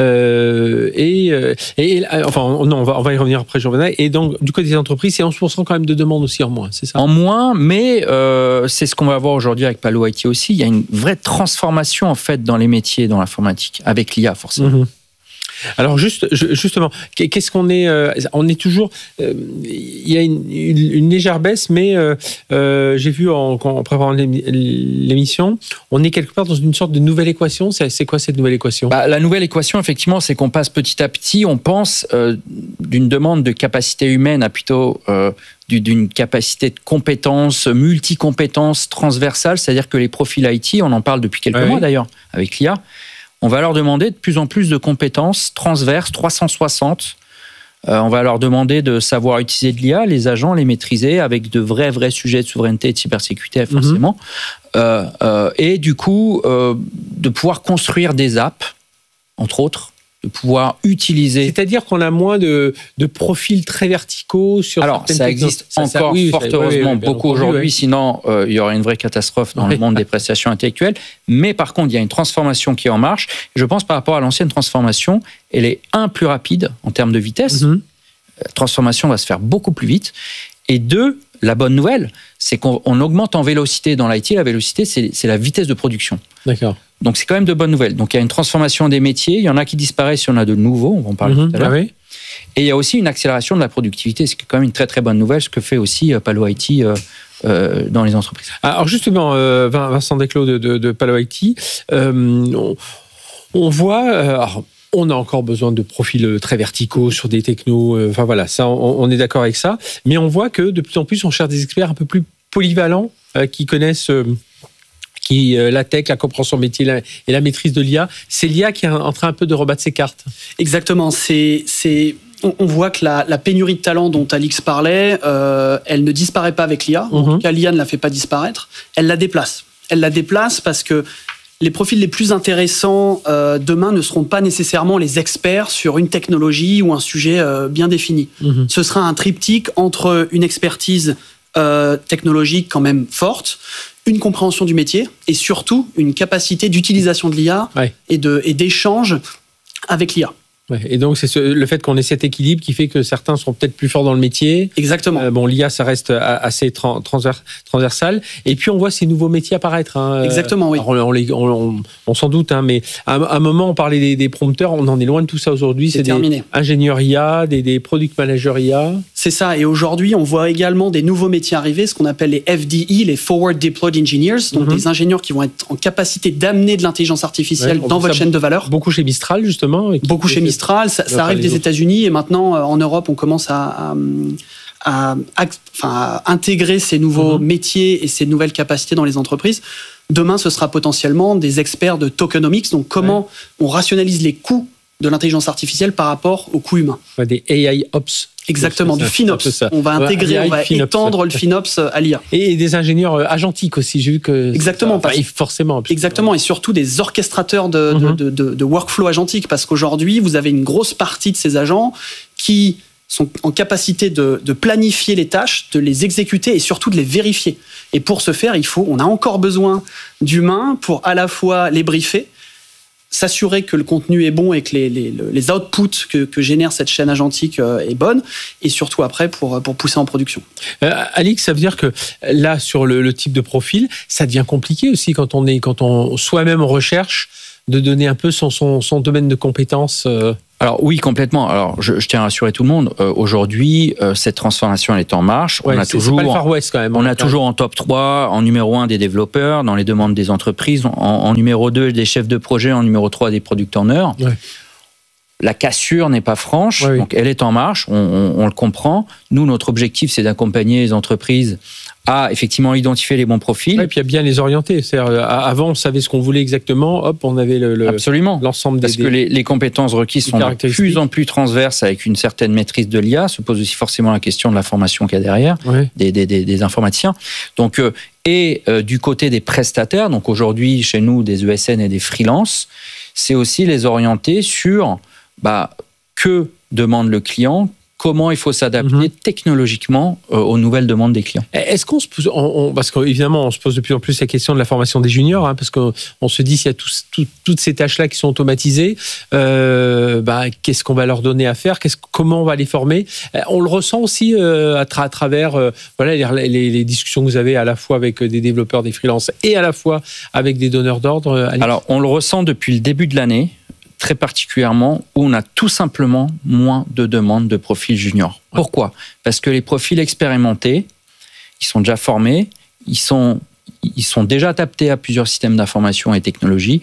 euh, et, et enfin non on va on va y revenir après Jean Benet. Et donc du côté des entreprises c'est onze pour cent quand même de demandes aussi en moins, c'est ça? En moins, mais euh, c'est ce qu'on va voir aujourd'hui avec Palo I T aussi. Il y a une vraie transformation en fait dans les métiers dans l'informatique avec l'I A forcément. Mmh. Alors juste, justement, qu'est-ce qu'on est euh, On est toujours. Euh, il y a une, une, une légère baisse, mais euh, euh, j'ai vu en, en préparant l'émission, on est quelque part dans une sorte de nouvelle équation. C'est, c'est quoi cette nouvelle équation? Bah, la nouvelle équation, effectivement, c'est qu'on passe petit à petit. On pense euh, d'une demande de capacité humaine à plutôt euh, d'une capacité de compétences, multi-compétences transversales, c'est-à-dire que les profils I T, on en parle depuis quelques ouais, mois d'ailleurs avec l'I A. On va leur demander de plus en plus de compétences transverses, trois cent soixante. Euh, on va leur demander de savoir utiliser de l'I A, les agents, les maîtriser avec de vrais, vrais sujets de souveraineté et de cybersécurité, forcément. Mm-hmm. Euh, euh, et du coup, euh, de pouvoir construire des apps, entre autres, de pouvoir utiliser... C'est-à-dire qu'on a moins de, de profils très verticaux sur Alors, ça existe ça, encore, ça, oui, fort ça, heureusement, oui, oui, beaucoup aujourd'hui, oui. Sinon euh, il y aurait une vraie catastrophe dans oui. le monde des prestations intellectuelles. Mais par contre, il y a une transformation qui est en marche. Je pense par rapport à l'ancienne transformation, elle est, un, plus rapide en termes de vitesse. Mm-hmm. La transformation va se faire beaucoup plus vite. Et deux, la bonne nouvelle, c'est qu'on on augmente en vélocité dans l'I T. La vélocité, c'est, c'est la vitesse de production. D'accord. Donc, c'est quand même de bonnes nouvelles. Donc, il y a une transformation des métiers. Il y en a qui disparaissent, il y en a de nouveaux. On va en parler mmh, tout à l'heure. Ah oui. Et il y a aussi une accélération de la productivité. C'est quand même une très, très bonne nouvelle, ce que fait aussi Palo I T euh, euh, dans les entreprises. Alors, justement, euh, Vincent Desclos de, de, de Palo I T, euh, on, on voit... Euh, alors, on a encore besoin de profils très verticaux sur des technos. Euh, enfin, voilà, ça, on, on est d'accord avec ça. Mais on voit que de plus en plus, on cherche des experts un peu plus polyvalents euh, qui connaissent... Euh, qui euh, la tech, la compréhension métier la, et la maîtrise de l'I A. C'est l'I A qui est en train un peu de rebattre ses cartes. Exactement. C'est, c'est, on, on voit que la, la pénurie de talent dont Alix parlait, euh, elle ne disparaît pas avec l'I A. Mm-hmm. En tout cas, l'I A ne la fait pas disparaître. Elle la déplace. Elle la déplace parce que les profils les plus intéressants euh, demain ne seront pas nécessairement les experts sur une technologie ou un sujet euh, bien défini. Mm-hmm. Ce sera un triptyque entre une expertise euh, technologique quand même forte, une compréhension du métier et surtout une capacité d'utilisation de l'I A ouais. et, de, et d'échange avec l'I A. Ouais, et donc, c'est ce, le fait qu'on ait cet équilibre qui fait que certains sont peut-être plus forts dans le métier. Exactement. Euh, bon, l'I A, ça reste assez trans, transvers, transversal. Et puis, on voit ces nouveaux métiers apparaître. Hein. Exactement, oui. Alors, on, on, on, on s'en doute, hein, mais à, à un moment, on parlait des, des prompteurs. On en est loin de tout ça aujourd'hui. C'est, c'est terminé. Des ingénieurs I A, des, des product managers I A. C'est ça. Et aujourd'hui, on voit également des nouveaux métiers arriver, ce qu'on appelle les F D E, les Forward Deployed Engineers, donc mm-hmm. des ingénieurs qui vont être en capacité d'amener de l'intelligence artificielle ouais, dans votre chaîne de valeur. Beaucoup chez Mistral, justement. Beaucoup chez Mistral. Ça, ça arrive des autres. États-Unis et maintenant, en Europe, on commence à, à, à, à, à intégrer ces nouveaux mm-hmm. métiers et ces nouvelles capacités dans les entreprises. Demain, ce sera potentiellement des experts de tokenomics, donc comment ouais. on rationalise les coûts de l'intelligence artificielle par rapport aux coûts humains. Ouais, des A I Ops. Exactement, du FinOps. On va intégrer, ouais, on va FinOps. étendre le FinOps à l'I A. Et des ingénieurs agentiques aussi, j'ai vu que... Exactement. Ça, enfin, forcément. Exactement, et surtout des orchestrateurs de, mm-hmm. de, de, de workflow agentique, parce qu'aujourd'hui, vous avez une grosse partie de ces agents qui sont en capacité de, de planifier les tâches, de les exécuter et surtout de les vérifier. Et pour ce faire, il faut, on a encore besoin d'humains pour à la fois les briefer, s'assurer que le contenu est bon et que les, les, les outputs que, que génère cette chaîne agentique est bonne, et surtout après pour, pour pousser en production. Euh, Alix, ça veut dire que là, sur le, le type de profil, ça devient compliqué aussi quand on est, quand on soi-même on recherche de donner un peu son, son, son domaine de compétences. Euh... Alors oui, complètement. Alors je, je tiens à rassurer tout le monde. Euh, aujourd'hui, euh, cette transformation elle est en marche. Ouais, on a c'est, toujours, c'est pas le Far West quand même. On a toujours en top trois, en numéro un des développeurs, dans les demandes des entreprises, en, en numéro deux des chefs de projet, en numéro trois des product owners. Ouais. La cassure n'est pas franche, ouais, donc oui. elle est en marche, on, on, on le comprend. Nous, notre objectif, c'est d'accompagner les entreprises à effectivement identifier les bons profils. Et puis à bien les orienter. C'est-à-dire, avant, on savait ce qu'on voulait exactement, hop, on avait le, le, Absolument. l'ensemble des... Parce que les, les compétences requises sont de plus en plus transverses avec une certaine maîtrise de l'I A. Se pose aussi forcément la question de la formation qu'il y a derrière, ouais. des, des, des, des informaticiens. Donc, euh, et euh, du côté des prestataires, donc aujourd'hui, chez nous, des E S N et des freelances, c'est aussi les orienter sur bah, que demande le client, comment il faut s'adapter mmh. technologiquement euh, aux nouvelles demandes des clients. Est-ce qu'on se pose, on, on, parce qu'évidemment, on se pose de plus en plus la question de la formation des juniors, hein, parce qu'on on se dit s'il y a tout, tout, toutes ces tâches-là qui sont automatisées, euh, bah, qu'est-ce qu'on va leur donner à faire, qu'est-ce, comment on va les former. On le ressent aussi euh, à, tra- à travers euh, voilà, les, les, les discussions que vous avez à la fois avec des développeurs, des freelances, et à la fois avec des donneurs d'ordre. Alors, on le ressent depuis le début de l'année, très particulièrement, où on a tout simplement moins de demandes de profils juniors. Pourquoi ? Parce que les profils expérimentés, ils sont déjà formés, ils sont, ils sont déjà adaptés à plusieurs systèmes d'information et technologies.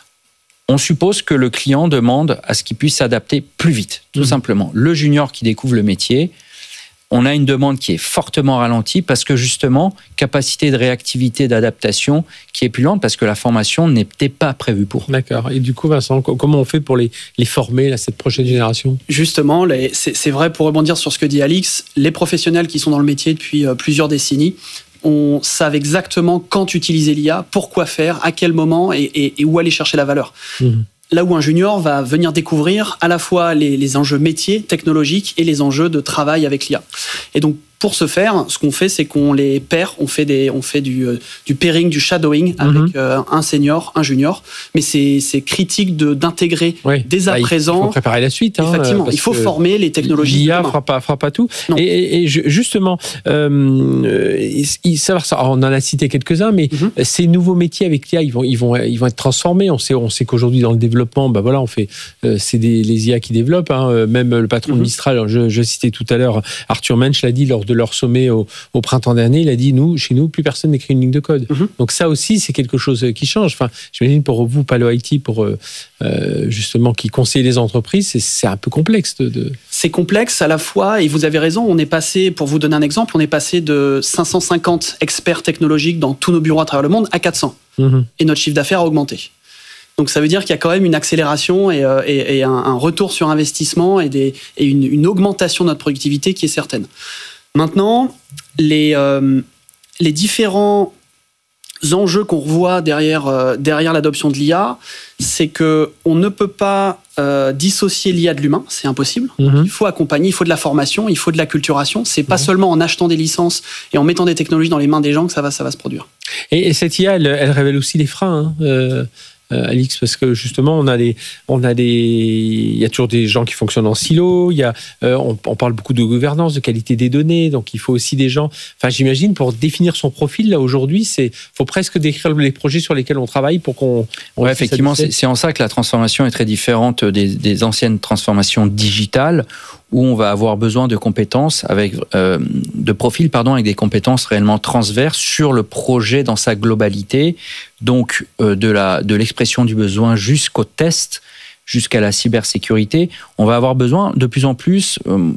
On suppose que le client demande à ce qu'il puisse s'adapter plus vite, tout mmh. simplement. Le junior qui découvre le métier, on a une demande qui est fortement ralentie parce que justement, capacité de réactivité, d'adaptation qui est plus lente parce que la formation n'était pas prévue pour. D'accord. Et du coup, Vincent, comment on fait pour les, les former, là, cette prochaine génération ? Justement, les, c'est, c'est vrai, pour rebondir sur ce que dit Alix, les professionnels qui sont dans le métier depuis euh, plusieurs décennies, on savent exactement quand utiliser l'I A, pourquoi faire, à quel moment et, et, et où aller chercher la valeur. Mmh. Là où un junior va venir découvrir à la fois les, les enjeux métiers, technologiques et les enjeux de travail avec l'I A. Et donc, pour ce faire, ce qu'on fait, c'est qu'on les paire, on fait, des, on fait du, euh, du pairing, du shadowing avec mm-hmm. euh, un senior, un junior. Mais c'est, c'est critique de, d'intégrer oui. dès à bah, présent. Il faut préparer la suite. Hein, effectivement, il faut former les technologies. L'I A ne fera pas, fera pas tout. Et, et, et justement, euh, savoir ça, on en a cité quelques-uns, mais mm-hmm. ces nouveaux métiers avec l'I A, ils vont, ils vont, ils vont être transformés. On sait, on sait qu'aujourd'hui, dans le développement, bah voilà, on fait, euh, c'est des, les I A qui développent. Hein, même le patron mm-hmm. de Mistral, je, je citais tout à l'heure, Arthur Mensch l'a dit lors de leur sommet au, au printemps dernier, il a dit, nous, chez nous, plus personne n'écrit une ligne de code. Mm-hmm. Donc ça aussi, c'est quelque chose qui change. Enfin, j'imagine pour vous, Palo I T, pour euh, justement qui conseille les entreprises, c'est, c'est un peu complexe. De, de... C'est complexe à la fois, et vous avez raison, on est passé, pour vous donner un exemple, on est passé de cinq cent cinquante experts technologiques dans tous nos bureaux à travers le monde à quatre cents. Mm-hmm. Et notre chiffre d'affaires a augmenté. Donc ça veut dire qu'il y a quand même une accélération et, et, et un, un retour sur investissement et, des, et une, une augmentation de notre productivité qui est certaine. Maintenant, les, euh, les différents enjeux qu'on revoit derrière, euh, derrière l'adoption de l'I A, c'est qu'on ne peut pas euh, dissocier l'I A de l'humain, c'est impossible. Mm-hmm. Il faut accompagner, il faut de la formation, il faut de l'acculturation. C'est pas mm-hmm. seulement en achetant des licences et en mettant des technologies dans les mains des gens que ça va, ça va se produire. Et, et cette I A, elle, elle révèle aussi les freins, hein, euh... Euh, Alix, parce que justement on a des, on a des, il y a toujours des gens qui fonctionnent en silo. Il y a, euh, on, on parle beaucoup de gouvernance, de qualité des données, donc il faut aussi des gens. Enfin, j'imagine pour définir son profil là aujourd'hui, c'est, faut presque décrire les projets sur lesquels on travaille pour qu'on. On ouais, effectivement, c'est, c'est en ça que la transformation est très différente des, des anciennes transformations digitales, où on va avoir besoin de compétences avec euh, de profils pardon avec des compétences réellement transverses sur le projet dans sa globalité, donc euh, de la de l'expression du besoin jusqu'au test, jusqu'à la cybersécurité. On va avoir besoin de plus en plus euh,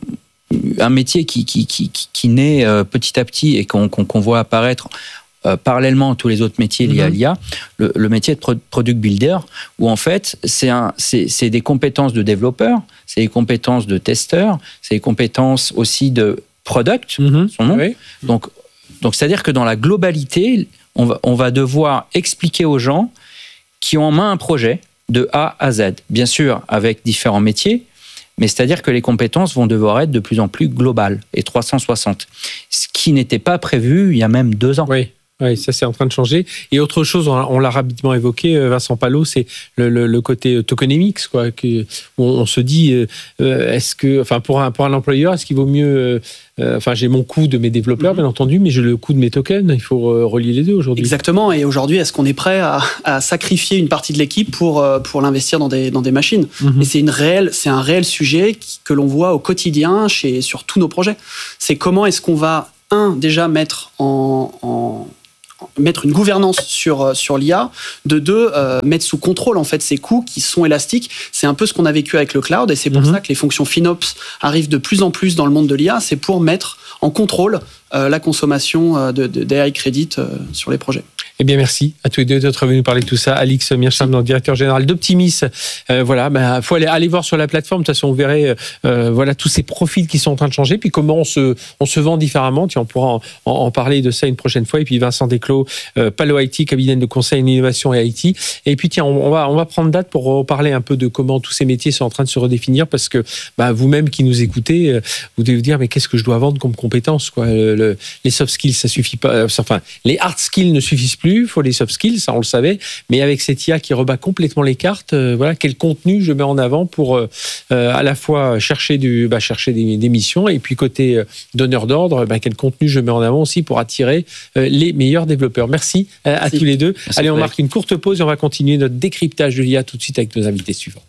un métier qui qui qui qui naît euh, petit à petit et qu'on qu'on, qu'on voit apparaître Euh, parallèlement à tous les autres métiers liés mm-hmm. à l'I A, le, le métier de pro- product builder, où en fait, c'est, un, c'est, c'est des compétences de développeur, c'est des compétences de testeur, c'est des compétences aussi de product, mm-hmm. son nom. Oui. Donc, donc, c'est-à-dire que dans la globalité, on va, on va devoir expliquer aux gens qui ont en main un projet de A à Z, bien sûr avec différents métiers, mais c'est-à-dire que les compétences vont devoir être de plus en plus globales et trois cent soixante, ce qui n'était pas prévu il y a même deux ans. Oui. Oui, ça c'est en train de changer. Et autre chose, on l'a rapidement évoqué, Vincent Palot, c'est le, le, le côté tokenomics, quoi, que, où on se dit, euh, est-ce que, enfin, pour un, pour un employeur, est-ce qu'il vaut mieux, euh, enfin, j'ai mon coût de mes développeurs, bien entendu, mais j'ai le coût de mes tokens. Il faut euh, relier les deux aujourd'hui. Exactement. Et aujourd'hui, est-ce qu'on est prêt à, à sacrifier une partie de l'équipe pour pour l'investir dans des dans des machines? Mm-hmm. Et c'est une réelle, c'est un réel sujet qui, que l'on voit au quotidien chez sur tous nos projets. C'est comment est-ce qu'on va un déjà mettre en, en mettre une gouvernance sur sur l'I A, de deux euh, mettre sous contrôle en fait ces coûts qui sont élastiques. C'est un peu ce qu'on a vécu avec le cloud et c'est pour mm-hmm. ça que les fonctions FinOps arrivent de plus en plus dans le monde de l'I A. C'est pour mettre en contrôle euh, la consommation de, de d'A I Credit euh, sur les projets. Eh bien, merci à tous les deux d'être venus parler de tout ça. Alix Mearsham, directeur général d'Optimis. Euh, voilà, bah, faut aller, aller voir sur la plateforme. De toute façon, vous verrez, euh, voilà, tous ces profils qui sont en train de changer. Puis comment on se, on se vend différemment. Tiens, on pourra en, en, en parler de ça une prochaine fois. Et puis Vincent Desclos, euh, Palo I T, cabinet de conseil en innovation et I T. Et puis tiens, on, on va, on va prendre date pour parler un peu de comment tous ces métiers sont en train de se redéfinir, parce que bah, vous-même qui nous écoutez, euh, vous devez vous dire mais qu'est-ce que je dois vendre comme compétences, quoi. Le, le, les soft skills, ça suffit pas. Euh, enfin, les hard skills ne suffisent plus. Il faut les soft skills, ça on le savait, mais avec cette I A qui rebat complètement les cartes, euh, voilà, quel contenu je mets en avant pour euh, à la fois chercher du, bah, chercher des, des missions, et puis côté euh, donneur d'ordre, bah, quel contenu je mets en avant aussi pour attirer euh, les meilleurs développeurs. Merci, euh, à Merci. tous les deux. Merci. Allez, on marque une courte pause et on va continuer notre décryptage de l'I A tout de suite avec nos invités suivants.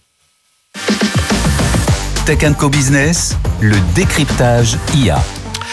Tech and Co Business, le décryptage I A.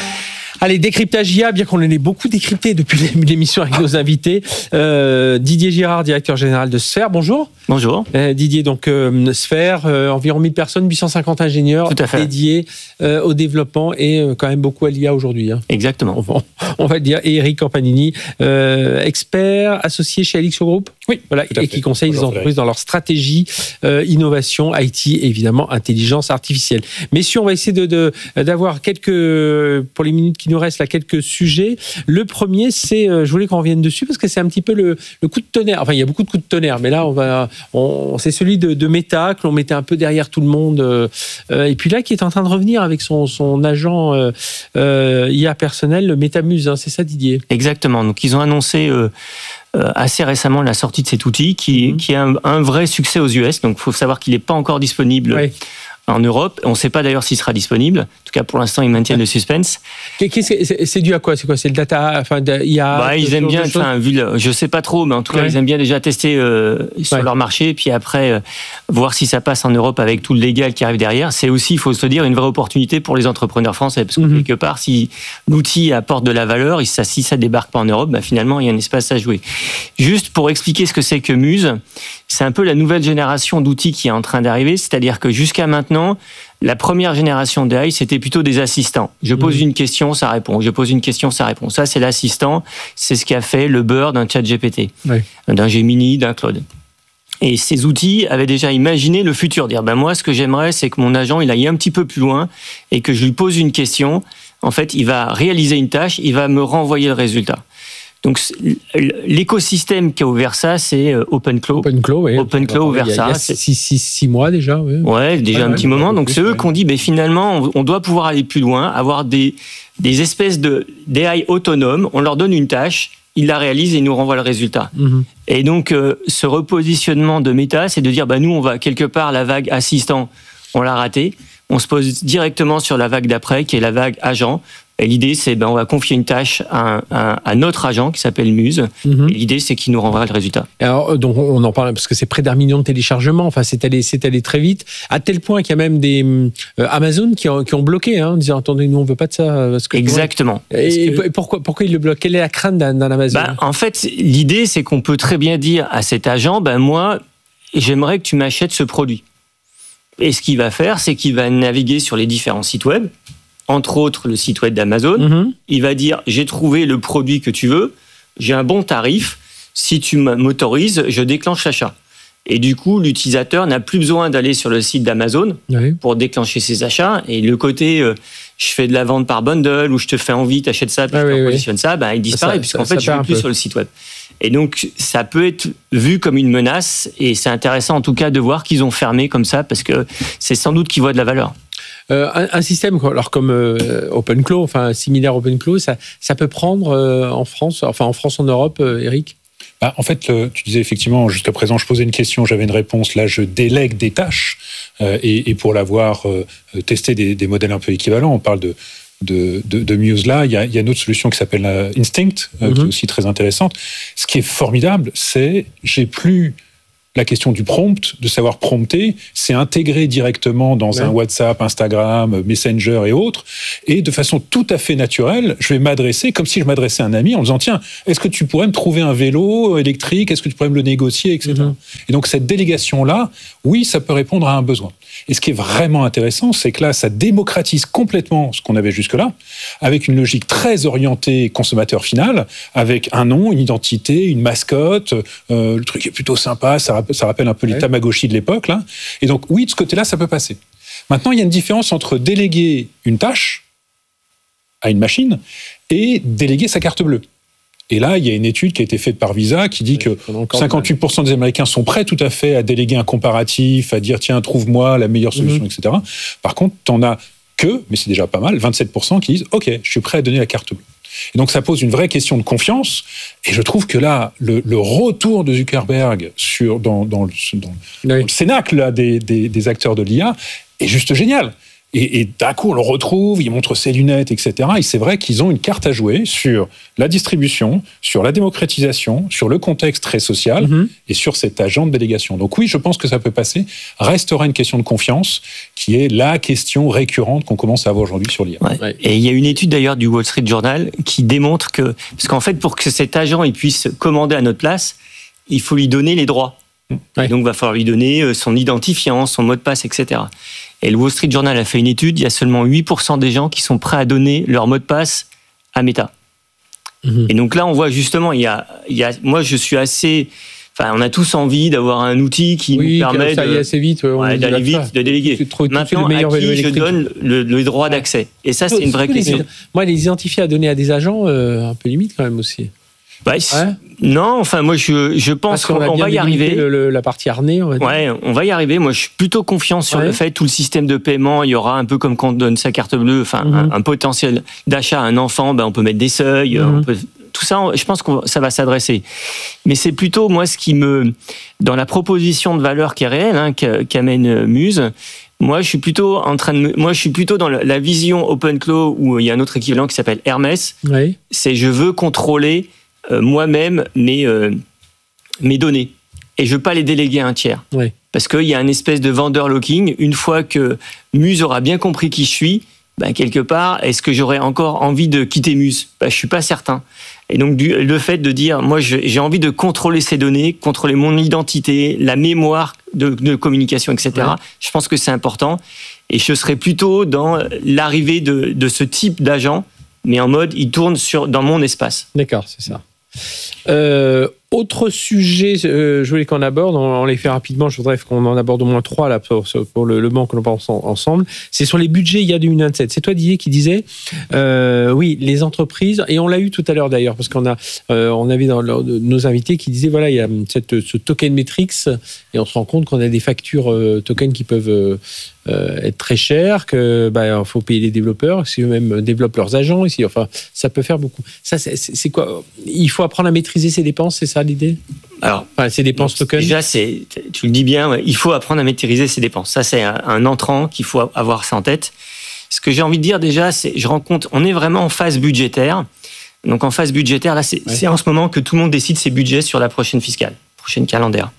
Allez, décryptage I A, bien qu'on en ait beaucoup décrypté depuis l'émission avec nos invités. Euh, Didier Girard, directeur général de Sphère, bonjour. Bonjour. Euh, Didier, donc euh, Sphère, euh, environ mille personnes, huit cent cinquante ingénieurs dédiés euh, au développement et euh, quand même beaucoup à l'I A aujourd'hui. Hein. Exactement. On va, on va le dire. Et Eric Campanini, euh, expert associé chez Alixo Group. Oui, voilà, et qui conseille les entreprises dans leur stratégie, euh, innovation, I T et évidemment intelligence artificielle. Messieurs, on va essayer de, de, d'avoir quelques, pour les minutes qui nous restent là, quelques sujets. Le premier, c'est, euh, je voulais qu'on revienne dessus parce que c'est un petit peu le, le coup de tonnerre. Enfin, il y a beaucoup de coups de tonnerre, mais là, on va, on, c'est celui de, de Meta que l'on mettait un peu derrière tout le monde. Euh, et puis là, qui est en train de revenir avec son, son agent euh, euh, I A personnel, le MetaMuse. Hein, c'est ça, Didier? Exactement. Donc, ils ont annoncé euh, euh, assez récemment la sortie de cet outil qui, mmh. qui a un, un vrai succès aux U S. Donc, il faut savoir qu'il n'est pas encore disponible. Oui. En Europe. On ne sait pas d'ailleurs s'il sera disponible. En tout cas, pour l'instant, ils maintiennent le suspense. C'est, c'est dû à quoi? C'est quoi? C'est le data, enfin, il y a. Bah, ils aiment bien. Enfin, vu le, je sais pas trop, mais en tout cas, ouais. ils aiment bien déjà tester euh, sur ouais. leur marché, puis après euh, voir si ça passe en Europe avec tout le légal qui arrive derrière. C'est aussi, il faut se dire, une vraie opportunité pour les entrepreneurs français, parce que mm-hmm. quelque part, si l'outil apporte de la valeur, et ça, si ça débarque pas en Europe, bah, finalement, il y a un espace à jouer. Juste pour expliquer ce que c'est que Muse, c'est un peu la nouvelle génération d'outils qui est en train d'arriver, c'est-à-dire que jusqu'à maintenant, la première génération d'A I, c'était plutôt des assistants. Je pose mmh. une question, ça répond. Je pose une question, ça répond. Ça, c'est l'assistant. C'est ce qui a fait le beurre d'un ChatGPT, oui. d'un Gemini, d'un Claude. Et ces outils avaient déjà imaginé le futur. Dire, ben moi, ce que j'aimerais, c'est que mon agent, il aille un petit peu plus loin et que je lui pose une question. En fait, il va réaliser une tâche, il va me renvoyer le résultat. Donc, l'écosystème qui a ouvert ça, c'est OpenClaw. OpenClaw, oui. OpenClaw ouvert ça. Il y a six, six, six mois déjà. Oui, ouais, déjà ouais, un ouais, petit ouais, moment. Donc, c'est eux ouais. qui ont dit, ben, finalement, on doit pouvoir aller plus loin, avoir des, des espèces de, d'A I autonomes. On leur donne une tâche, ils la réalisent et ils nous renvoient le résultat. Mm-hmm. Et donc, euh, ce repositionnement de Meta, c'est de dire, ben, nous, on va quelque part, la vague assistant, on l'a raté. On se pose directement sur la vague d'après, qui est la vague agent. Et l'idée, c'est ben, on va confier une tâche à, à, à notre agent qui s'appelle Muse. Mm-hmm. Et l'idée, c'est qu'il nous renverra le résultat. Alors, donc, on en parle parce que c'est près d'un million de téléchargements. Enfin, c'est allé, c'est allé très vite. À tel point qu'il y a même des euh, Amazon qui ont, qui ont bloqué, hein, en disant attendez, nous on veut pas de ça. Parce que Exactement. Et, parce que... et pourquoi, pourquoi ils le bloquent? Quelle est la crainte d'un, d'un Amazon? Ben, en fait, l'idée, c'est qu'on peut très bien dire à cet agent, ben moi, j'aimerais que tu m'achètes ce produit. Et ce qu'il va faire, c'est qu'il va naviguer sur les différents sites web, entre autres le site web d'Amazon. Mm-hmm. Il va dire, j'ai trouvé le produit que tu veux, j'ai un bon tarif, si tu m'autorises, je déclenche l'achat. Et du coup, l'utilisateur n'a plus besoin d'aller sur le site d'Amazon oui. pour déclencher ses achats. Et le côté, euh, je fais de la vente par bundle, ou je te fais envie, t'achètes ça, puis ah, je oui, te positionne oui. ça, ben, il disparaît, ça, puisqu'en ça, fait, ça je ne vais plus peu. sur le site web. Et donc, ça peut être vu comme une menace, et c'est intéressant en tout cas de voir qu'ils ont fermé comme ça, parce que c'est sans doute qu'ils voient de la valeur. Euh, un, un système alors comme euh, OpenClaw, enfin similaire à OpenClaw, ça, ça peut prendre euh, en France, enfin en France, en Europe, euh, Eric? Bah, en fait, le, tu disais effectivement, jusqu'à présent, je posais une question, j'avais une réponse. Là, je délègue des tâches. Euh, et, et pour l'avoir euh, testé des, des modèles un peu équivalents, on parle de, de, de, de Muse là. Il y a, il y a une autre solution qui s'appelle euh, Instinct, euh, mm-hmm. qui est aussi très intéressante. Ce qui est formidable, c'est j'ai plus la question du prompt, de savoir prompter, c'est intégré directement dans ouais. un WhatsApp, Instagram, Messenger et autres, et de façon tout à fait naturelle, je vais m'adresser comme si je m'adressais à un ami en disant tiens, est-ce que tu pourrais me trouver un vélo électrique, est-ce que tu pourrais me le négocier, et cetera. Mm-hmm. Et donc cette délégation-là, oui, ça peut répondre à un besoin. Et ce qui est vraiment intéressant, c'est que là, ça démocratise complètement ce qu'on avait jusque-là, avec une logique très orientée consommateur final, avec un nom, une identité, une mascotte, euh, le truc est plutôt sympa, ça Ça rappelle un peu les ouais. Tamagotchi de l'époque, là. Et donc, oui, de ce côté-là, ça peut passer. Maintenant, il y a une différence entre déléguer une tâche à une machine et déléguer sa carte bleue. Et là, il y a une étude qui a été faite par Visa qui dit que cinquante-huit pour cent des Américains sont prêts tout à fait à déléguer un comparatif, à dire, tiens, trouve-moi la meilleure solution, mm-hmm. et cetera. Par contre, t'en as que, mais c'est déjà pas mal, vingt-sept pour cent qui disent, OK, je suis prêt à donner la carte bleue. Et donc, ça pose une vraie question de confiance. Et je trouve que là, le, le retour de Zuckerberg sur, dans, dans, le, dans, oui. dans le cénacle là, des, des, des acteurs de l'I A est juste génial. Et, et d'un coup, on le retrouve, il montre ses lunettes, et cetera. Et c'est vrai qu'ils ont une carte à jouer sur la distribution, sur la démocratisation, sur le contexte très social mm-hmm. et sur cet agent de délégation. Donc oui, je pense que ça peut passer. Restera une question de confiance qui est la question récurrente qu'on commence à avoir aujourd'hui sur l'I A. Ouais. Ouais. Et il y a une étude d'ailleurs du Wall Street Journal qui démontre que... Parce qu'en fait, pour que cet agent il puisse commander à notre place, il faut lui donner les droits. Ouais. Et donc, il va falloir lui donner son identifiant, son mot de passe, et cetera. Et le Wall Street Journal a fait une étude, il y a seulement huit pour cent des gens qui sont prêts à donner leur mot de passe à Meta. Mmh. Et donc là, on voit justement, il y a, il y a, moi, je suis assez... Enfin, on a tous envie d'avoir un outil qui oui, nous permet ça de, assez vite, ouais, d'aller vite, ça. de déléguer. Trop, Maintenant, à qui je donne le, le droit d'accès? Et ça, c'est une vraie question. Les, moi, les identifier à donner à des agents, euh, un peu limite quand même aussi. Bah, ouais. Non, enfin moi je, je pense qu'on, qu'on va y arriver. Le, le, la partie harnais, on va dire. Ouais, on va y arriver. Moi je suis plutôt confiant sur ouais. le fait tout le système de paiement, il y aura un peu comme quand on donne sa carte bleue, enfin mm-hmm. un, un potentiel d'achat à un enfant, ben on peut mettre des seuils, mm-hmm. on peut, tout ça, je pense que ça va s'adresser. Mais c'est plutôt moi ce qui me, dans la proposition de valeur qui est réelle, hein, qu'amène Muse. Moi, je suis plutôt en train de, moi, je suis plutôt dans la vision OpenClaw où il y a un autre équivalent qui s'appelle Hermès. Oui. C'est je veux contrôler Euh, moi-même mes, euh, mes données. Et je ne veux pas les déléguer à un tiers. Oui. Parce qu'il y a une espèce de vendor locking. Une fois que Muse aura bien compris qui je suis, ben, quelque part, est-ce que j'aurais encore envie de quitter Muse? Ben, je ne suis pas certain. Et donc, du, le fait de dire, moi, je, j'ai envie de contrôler ces données, contrôler mon identité, la mémoire de, de communication, et cetera, oui. je pense que c'est important. Et je serais plutôt dans l'arrivée de, de ce type d'agent, mais en mode, il tourne sur, dans mon espace. D'accord, c'est ça. Euh, autre sujet, euh, je voulais qu'on aborde, on, on les fait rapidement, je voudrais qu'on en aborde au moins trois là, pour, pour le, le banc que l'on pense ensemble. C'est sur les budgets I A deux mille vingt-sept. C'est toi, Didier, qui disais, euh, oui, les entreprises, et on l'a eu tout à l'heure d'ailleurs, parce qu'on a, euh, on avait dans le, nos invités qui disaient, voilà, il y a cette, ce token Metrix, et on se rend compte qu'on a des factures euh, tokens qui peuvent euh, euh, être très chères, que bah, faut payer les développeurs, si eux-mêmes développent leurs agents, ici, enfin, ça peut faire beaucoup. Ça, c'est, c'est quoi? Il faut apprendre à maîtriser ses dépenses, c'est ça l'idée? Alors, enfin, ses dépenses tokens. Déjà, c'est, tu le dis bien, il faut apprendre à maîtriser ses dépenses. Ça, c'est un, un entrant qu'il faut avoir ça en tête. Ce que j'ai envie de dire déjà, c'est, je rends compte, on est vraiment en phase budgétaire. Donc en phase budgétaire, là, c'est, ouais. c'est en ce moment que tout le monde décide ses budgets sur la prochaine fiscale, prochaine calendaire.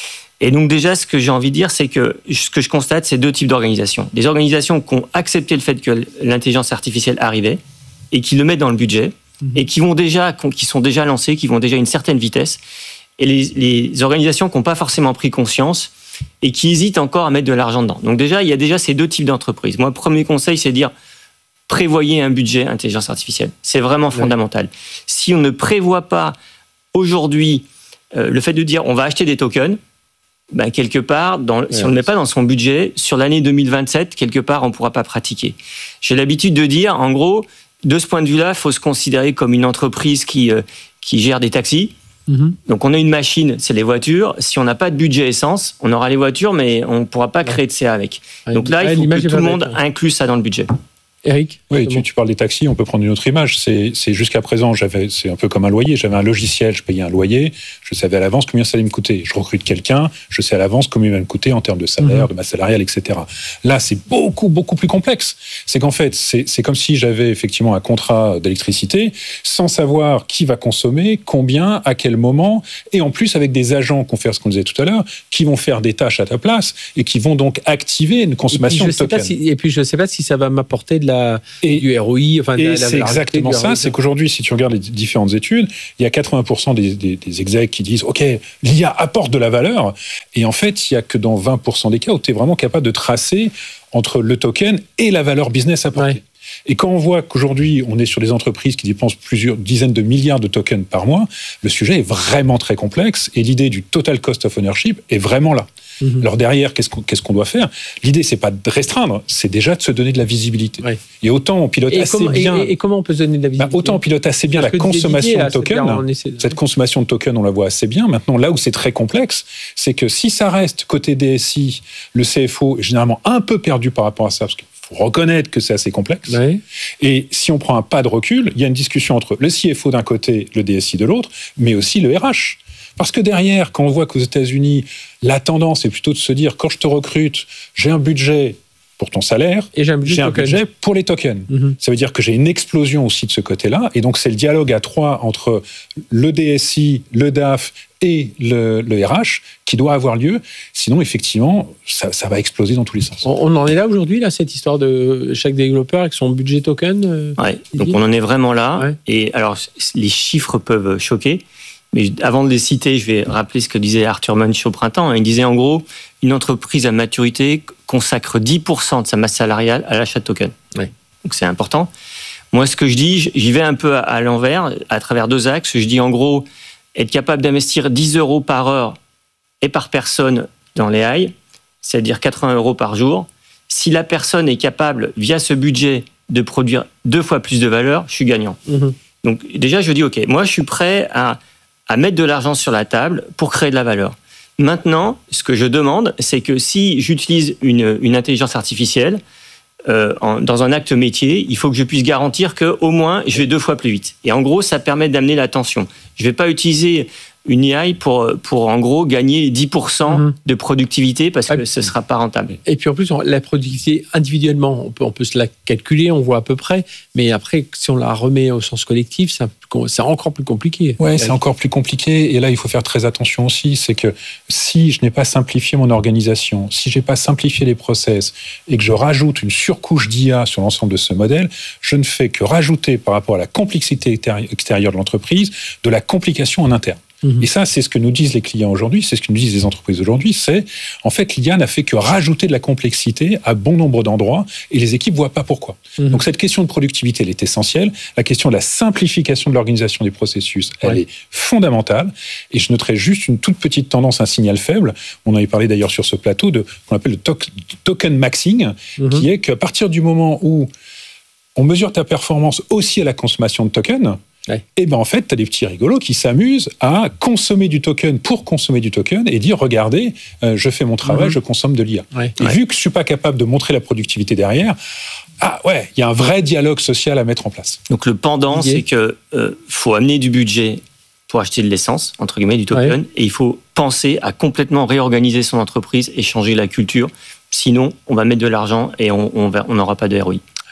Et donc déjà, ce que j'ai envie de dire, c'est que ce que je constate, c'est deux types d'organisations. Des organisations qui ont accepté le fait que l'intelligence artificielle arrivait et qui le mettent dans le budget mmh. et qui vont déjà, qui sont déjà lancées, qui vont déjà à une certaine vitesse. Et les, les organisations qui n'ont pas forcément pris conscience et qui hésitent encore à mettre de l'argent dedans. Donc déjà, il y a déjà ces deux types d'entreprises. Moi, premier conseil, c'est de dire prévoyez un budget intelligence artificielle. C'est vraiment ouais. fondamental. Si on ne prévoit pas aujourd'hui euh, le fait de dire on va acheter des tokens, ben, quelque part, dans, ouais, si on ne le met pas dans son budget, sur l'année deux mille vingt-sept, quelque part, on ne pourra pas pratiquer. J'ai l'habitude de dire, en gros, de ce point de vue-là, il faut se considérer comme une entreprise qui, euh, qui gère des taxis. Mm-hmm. Donc, on a une machine, c'est les voitures. Si on n'a pas de budget essence, on aura les voitures, mais on ne pourra pas créer de C A avec. Ouais. Donc là, il faut que tout le monde inclue ça dans le budget. Eric, oui, tu, tu parles des taxis, on peut prendre une autre image. C'est, c'est jusqu'à présent, j'avais, c'est un peu comme un loyer. J'avais un logiciel, je payais un loyer, je savais à l'avance combien ça allait me coûter. Je recrute quelqu'un, je sais à l'avance combien il va me coûter en termes de salaire, mmh. de masse salariale, et cetera. Là, c'est beaucoup, beaucoup plus complexe. C'est qu'en fait, c'est, c'est comme si j'avais effectivement un contrat d'électricité sans savoir qui va consommer, combien, à quel moment, et en plus avec des agents qu'on fait ce qu'on disait tout à l'heure, qui vont faire des tâches à ta place et qui vont donc activer une consommation de tokens. Si, et puis je ne sais pas si ça va m'apporter de La, et, du R O I, enfin, et la, c'est la exactement ça, c'est qu'aujourd'hui, si tu regardes les différentes études, il y a quatre-vingts pour cent des, des, des execs qui disent « Ok, l'I A apporte de la valeur », et en fait, il n'y a que dans vingt pour cent des cas où tu es vraiment capable de tracer entre le token et la valeur business apportée. Ouais. Et quand on voit qu'aujourd'hui, on est sur des entreprises qui dépensent plusieurs dizaines de milliards de tokens par mois, le sujet est vraiment très complexe, et l'idée du total cost of ownership est vraiment là. Mmh. Alors derrière, qu'est-ce qu'on, qu'est-ce qu'on doit faire ? L'idée, c'est pas de restreindre, c'est déjà de se donner de la visibilité. Ouais. Et autant on pilote et assez comment, bien. Et, et comment on peut se donner de la visibilité ? Bah, autant on pilote assez bien Parce la consommation Didier, de tokens. De... Cette consommation de tokens, on la voit assez bien. Maintenant, là où c'est très complexe, c'est que si ça reste côté D S I, le C F O est généralement un peu perdu par rapport à ça, parce qu'il faut reconnaître que c'est assez complexe. Ouais. Et si on prend un pas de recul, il y a une discussion entre le C F O d'un côté, le D S I de l'autre, mais aussi le R H. Parce que derrière, quand on voit qu'aux États-Unis, la tendance est plutôt de se dire, quand je te recrute, j'ai un budget pour ton salaire, et j'ai un budget, j'ai un budget pour les tokens. Mm-hmm. Ça veut dire que j'ai une explosion aussi de ce côté-là, et donc c'est le dialogue à trois entre le D S I, le D A F et le, le R H qui doit avoir lieu. Sinon, effectivement, ça, ça va exploser dans tous les sens. On, on en est là aujourd'hui, là, cette histoire de chaque développeur avec son budget token euh, ouais, donc on en est vraiment là. Ouais. Et alors, les chiffres peuvent choquer. Mais avant de les citer, je vais rappeler ce que disait Arthur Munch au printemps. Il disait en gros, une entreprise à maturité consacre dix pour cent de sa masse salariale à l'achat de tokens. Oui. Donc c'est important. Moi, ce que je dis, j'y vais un peu à l'envers, à travers deux axes. Je dis en gros, être capable d'investir dix euros par heure et par personne dans les A I, c'est-à-dire quatre-vingts euros par jour. Si la personne est capable, via ce budget, de produire deux fois plus de valeur, je suis gagnant. Mmh. Donc déjà, je dis, OK, moi, je suis prêt à... à mettre de l'argent sur la table pour créer de la valeur. Maintenant, ce que je demande, c'est que si j'utilise une, une intelligence artificielle euh, en, dans un acte métier, il faut que je puisse garantir qu'au moins, je vais deux fois plus vite. Et en gros, ça permet d'amener l'attention. Je ne vais pas utiliser une I A pour, pour en gros, gagner dix pour cent mmh. de productivité parce que ce ne sera pas rentable. Et puis en plus, la productivité individuellement, on peut, on peut se la calculer, on voit à peu près, mais après, si on la remet au sens collectif, c'est, un, c'est encore plus compliqué. Oui, c'est encore plus compliqué. Et là, il faut faire très attention aussi, c'est que si je n'ai pas simplifié mon organisation, si je n'ai pas simplifié les process et que je rajoute une surcouche d'I A sur l'ensemble de ce modèle, je ne fais que rajouter par rapport à la complexité extérieure de l'entreprise, de la complication en interne. Et ça, c'est ce que nous disent les clients aujourd'hui, c'est ce que nous disent les entreprises aujourd'hui, c'est en fait l'I A n'a fait que rajouter de la complexité à bon nombre d'endroits et les équipes ne voient pas pourquoi. Mmh. Donc cette question de productivité, elle est essentielle. La question de la simplification de l'organisation des processus, elle ouais. est fondamentale. Et je noterai juste une toute petite tendance, un signal faible. On en avait parlé d'ailleurs sur ce plateau de qu'on appelle le to- token maxing, mmh. qui est qu'à partir du moment où on mesure ta performance aussi à la consommation de tokens, ouais. et ben en fait, tu as des petits rigolos qui s'amusent à consommer du token pour consommer du token et dire, regardez, euh, je fais mon travail, mmh. je consomme de l'I A. Ouais. Et ouais. vu que je ne suis pas capable de montrer la productivité derrière, ah ouais, il y a un vrai dialogue social à mettre en place. Donc le pendant, Didier. c'est qu'il euh, faut amener du budget pour acheter de l'essence, entre guillemets, du token, ouais. et il faut penser à complètement réorganiser son entreprise et changer la culture. Sinon, on va mettre de l'argent et on n'aura pas de R O I.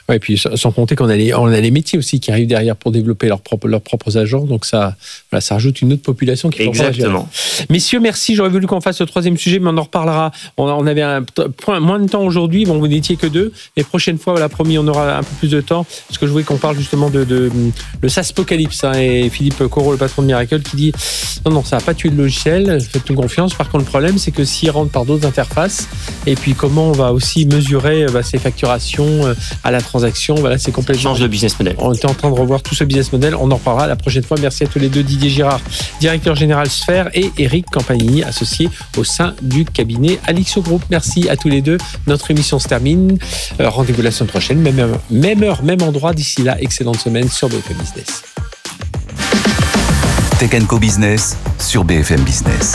Ouais, et puis sans compter qu'on a les, on a les métiers aussi qui arrivent derrière pour développer leurs propres, leurs propres agents. Donc ça, voilà, ça rajoute une autre population qui Exactement. Messieurs, merci. J'aurais voulu qu'on fasse le troisième sujet, mais on en reparlera. On, on avait un point, moins de temps aujourd'hui. Bon, vous n'étiez que deux. Les prochaines fois, voilà, promis, on aura un peu plus de temps. Parce que je voulais qu'on parle justement de, de, de le SaaSpocalypse. Hein, et Philippe Corot, le patron de Miracle, qui dit non, non, ça n'a pas tué le logiciel. Faites-nous confiance. Par contre, le problème, c'est que s'il rentre par d'autres interfaces, et puis comment on va aussi mesurer bah, ses facturations à la transaction, voilà, c'est complètement. Change de business model. On était en train de revoir tout ce business model. On en reparlera la prochaine fois. Merci à tous les deux, Didier Girard, directeur général Sphère, et Eric Campanini, associé au sein du cabinet Alixio Group. Merci à tous les deux. Notre émission se termine. Euh, rendez-vous la semaine prochaine, même heure, même heure, même endroit. D'ici là, excellente semaine sur B F M Business. Tech and Co Business sur B F M Business.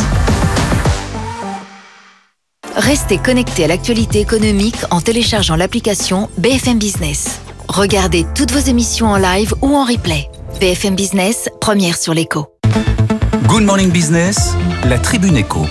Restez connectés à l'actualité économique en téléchargeant l'application B F M Business. Regardez toutes vos émissions en live ou en replay. B F M Business, première sur l'écho. Good Morning Business, la Tribune Éco.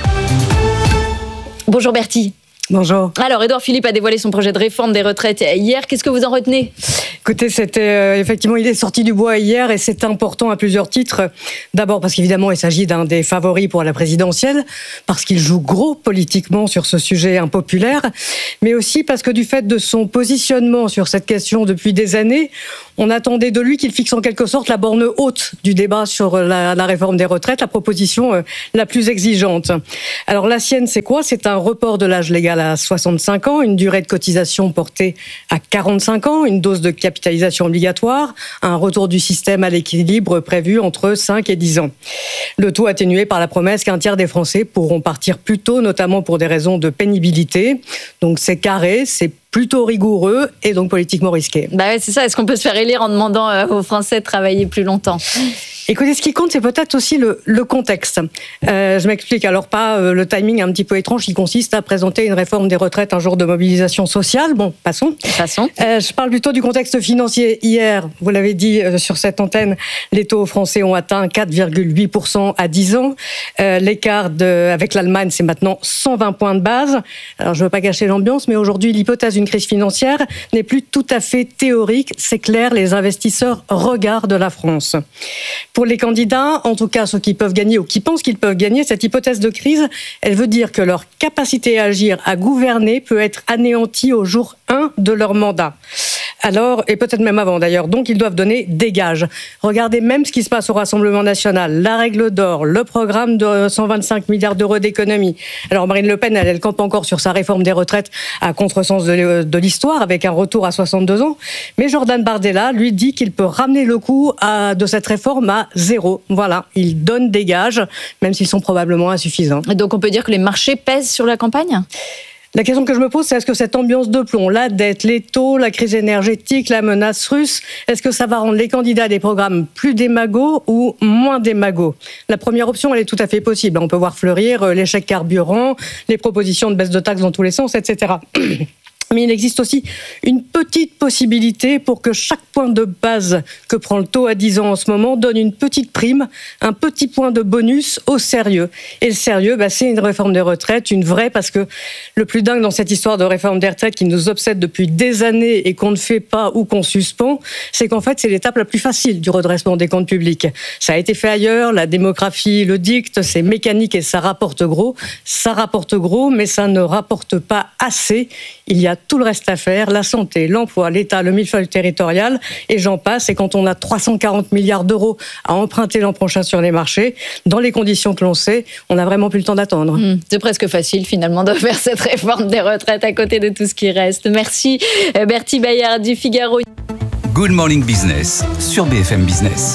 Bonjour Bertie. Bonjour. Alors, Édouard Philippe a dévoilé son projet de réforme des retraites hier. Qu'est-ce que vous en retenez ? Écoutez, c'était euh, effectivement, il est sorti du bois hier et c'est important à plusieurs titres. D'abord parce qu'évidemment, il s'agit d'un des favoris pour la présidentielle, parce qu'il joue gros politiquement sur ce sujet impopulaire, mais aussi parce que du fait de son positionnement sur cette question depuis des années, on attendait de lui qu'il fixe en quelque sorte la borne haute du débat sur la, la réforme des retraites, la proposition euh, la plus exigeante. Alors la sienne, c'est quoi ? C'est un report de l'âge légal à soixante-cinq ans, une durée de cotisation portée à quarante-cinq ans, une dose de capitalisation obligatoire, un retour du système à l'équilibre prévu entre cinq et dix ans. Le tout atténué par la promesse qu'un tiers des Français pourront partir plus tôt, notamment pour des raisons de pénibilité. Donc c'est carré, c'est plutôt rigoureux et donc politiquement risqué. Bah ouais, c'est ça. Est-ce qu'on peut se faire élire en demandant aux Français de travailler plus longtemps ? Écoutez, ce qui compte, c'est peut-être aussi le, le contexte. Euh, je m'explique. Alors, pas euh, le timing un petit peu étrange qui consiste à présenter une réforme des retraites un jour de mobilisation sociale. Bon, passons. Passons. Euh, je parle plutôt du contexte financier. Hier, vous l'avez dit euh, sur cette antenne, les taux français ont atteint quatre virgule huit pour cent à dix ans. Euh, l'écart de, avec l'Allemagne, c'est maintenant cent vingt points de base. Alors, je ne veux pas gâcher l'ambiance, mais aujourd'hui, l'hypothèse d'une crise financière n'est plus tout à fait théorique. C'est clair, les investisseurs regardent la France. Pour les candidats, en tout cas ceux qui peuvent gagner ou qui pensent qu'ils peuvent gagner, cette hypothèse de crise, elle veut dire que leur capacité à agir, à gouverner, peut être anéantie au jour un de leur mandat. Alors, et peut-être même avant d'ailleurs, donc ils doivent donner des gages. Regardez même ce qui se passe au Rassemblement national, la règle d'or, le programme de cent vingt-cinq milliards d'euros d'économie. Alors Marine Le Pen, elle, elle campe encore sur sa réforme des retraites à contresens de, de l'histoire, avec un retour à soixante-deux ans. Mais Jordan Bardella, lui, dit qu'il peut ramener le coût à, de cette réforme à zéro. Voilà, il donne des gages, même s'ils sont probablement insuffisants. Et donc on peut dire que les marchés pèsent sur la campagne ? La question que je me pose, c'est est-ce que cette ambiance de plomb, la dette, les taux, la crise énergétique, la menace russe, est-ce que ça va rendre les candidats des programmes plus démagos ou moins démagos ? La première option, elle est tout à fait possible. On peut voir fleurir les chèques carburant, les propositions de baisse de taxes dans tous les sens, et cetera. Mais il existe aussi une petite possibilité pour que chaque point de base que prend le taux à dix ans en ce moment donne une petite prime, un petit point de bonus au sérieux. Et le sérieux, bah, c'est une réforme des retraites, une vraie, parce que le plus dingue dans cette histoire de réforme des retraites qui nous obsède depuis des années et qu'on ne fait pas ou qu'on suspend, c'est qu'en fait, c'est l'étape la plus facile du redressement des comptes publics. Ça a été fait ailleurs, la démographie le dicte, c'est mécanique et ça rapporte gros. Ça rapporte gros, mais ça ne rapporte pas assez. Il y a tout le reste à faire, la santé, l'emploi, l'État, le millefeuille territorial, et j'en passe. Et quand on a trois cent quarante milliards d'euros à emprunter l'an prochain sur les marchés, dans les conditions que l'on sait, on n'a vraiment plus le temps d'attendre. Mmh, c'est presque facile finalement de faire cette réforme des retraites à côté de tout ce qui reste. Merci Bertie Bayard du Figaro. Good Morning Business sur B F M Business.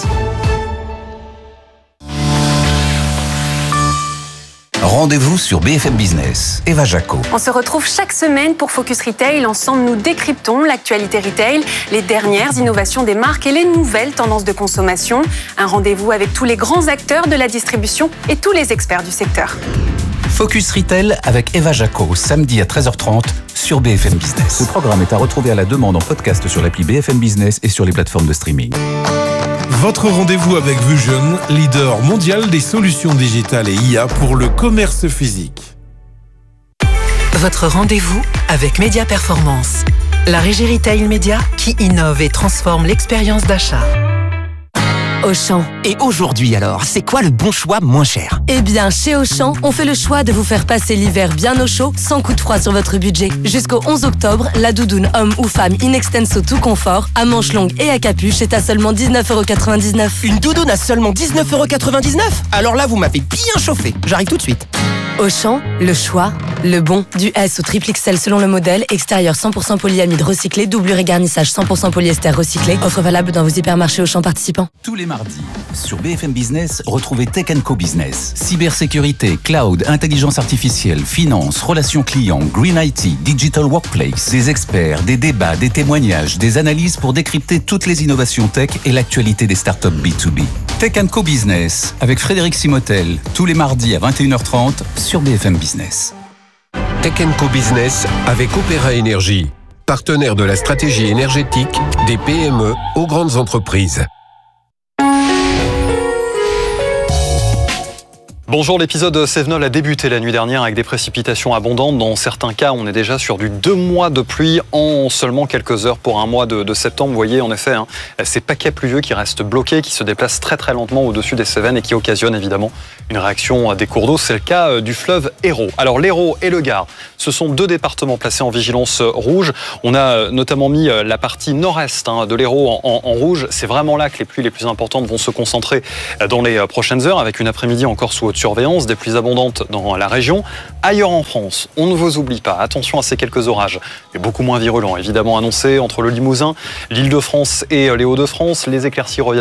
Rendez-vous sur B F M Business. Eva Jaco. On se retrouve chaque semaine pour Focus Retail. Ensemble, nous décryptons l'actualité retail, les dernières innovations des marques et les nouvelles tendances de consommation. Un rendez-vous avec tous les grands acteurs de la distribution et tous les experts du secteur. Focus Retail avec Eva Jaco, samedi à treize heures trente sur B F M Business. Ce programme est à retrouver à la demande en podcast sur l'appli B F M Business et sur les plateformes de streaming. Votre rendez-vous avec Vusion, leader mondial des solutions digitales et I A pour le commerce physique. Votre rendez-vous avec Média Performance. La régie Retail Média qui innove et transforme l'expérience d'achat. Auchan. Et aujourd'hui alors, c'est quoi le bon choix moins cher ? Eh bien, chez Auchan, on fait le choix de vous faire passer l'hiver bien au chaud, sans coup de froid sur votre budget. Jusqu'au onze octobre, la doudoune homme ou femme in extenso tout confort, à manches longues et à capuche, est à seulement dix-neuf euros quatre-vingt-dix-neuf. Une doudoune à seulement dix-neuf euros quatre-vingt-dix-neuf ? Alors là, vous m'avez bien chauffé. J'arrive tout de suite. Auchan, le choix, le bon. Du S au triple X L selon le modèle, extérieur cent pour cent polyamide recyclé, doublure et garnissage cent pour cent polyester recyclé. Offre valable dans vos hypermarchés Auchan participants. Tous les mardis, sur B F M Business, retrouvez Tech and Co Business. Cybersécurité, cloud, intelligence artificielle, finance, relations clients, green I T, digital workplace. Des experts, des débats, des témoignages, des analyses pour décrypter toutes les innovations tech et l'actualité des startups B deux B. Tech and Co Business, avec Frédéric Simotel, tous les mardis à vingt et une heures trente sur B F M Business. Tech and Co Business avec Opéra Énergie, partenaire de la stratégie énergétique des P M E aux grandes entreprises. Bonjour, l'épisode Cévenol a débuté la nuit dernière avec des précipitations abondantes. Dans certains cas, on est déjà sur du deux mois de pluie en seulement quelques heures pour un mois de, de septembre. Vous voyez, en effet, hein, ces paquets pluvieux qui restent bloqués, qui se déplacent très très lentement au-dessus des Cévennes et qui occasionnent évidemment une réaction des cours d'eau. C'est le cas du fleuve Hérault. Alors l'Hérault et le Gard, ce sont deux départements placés en vigilance rouge. On a notamment mis la partie nord-est hein, de l'Hérault en, en, en rouge. C'est vraiment là que les pluies les plus importantes vont se concentrer dans les prochaines heures, avec une après-midi encore sous haute surveillance, des pluies abondantes dans la région. Ailleurs en France, on ne vous oublie pas, attention à ces quelques orages, mais beaucoup moins virulents, évidemment annoncés entre le Limousin, l'Île-de-France et les Hauts-de-France. Les éclaircies reviennent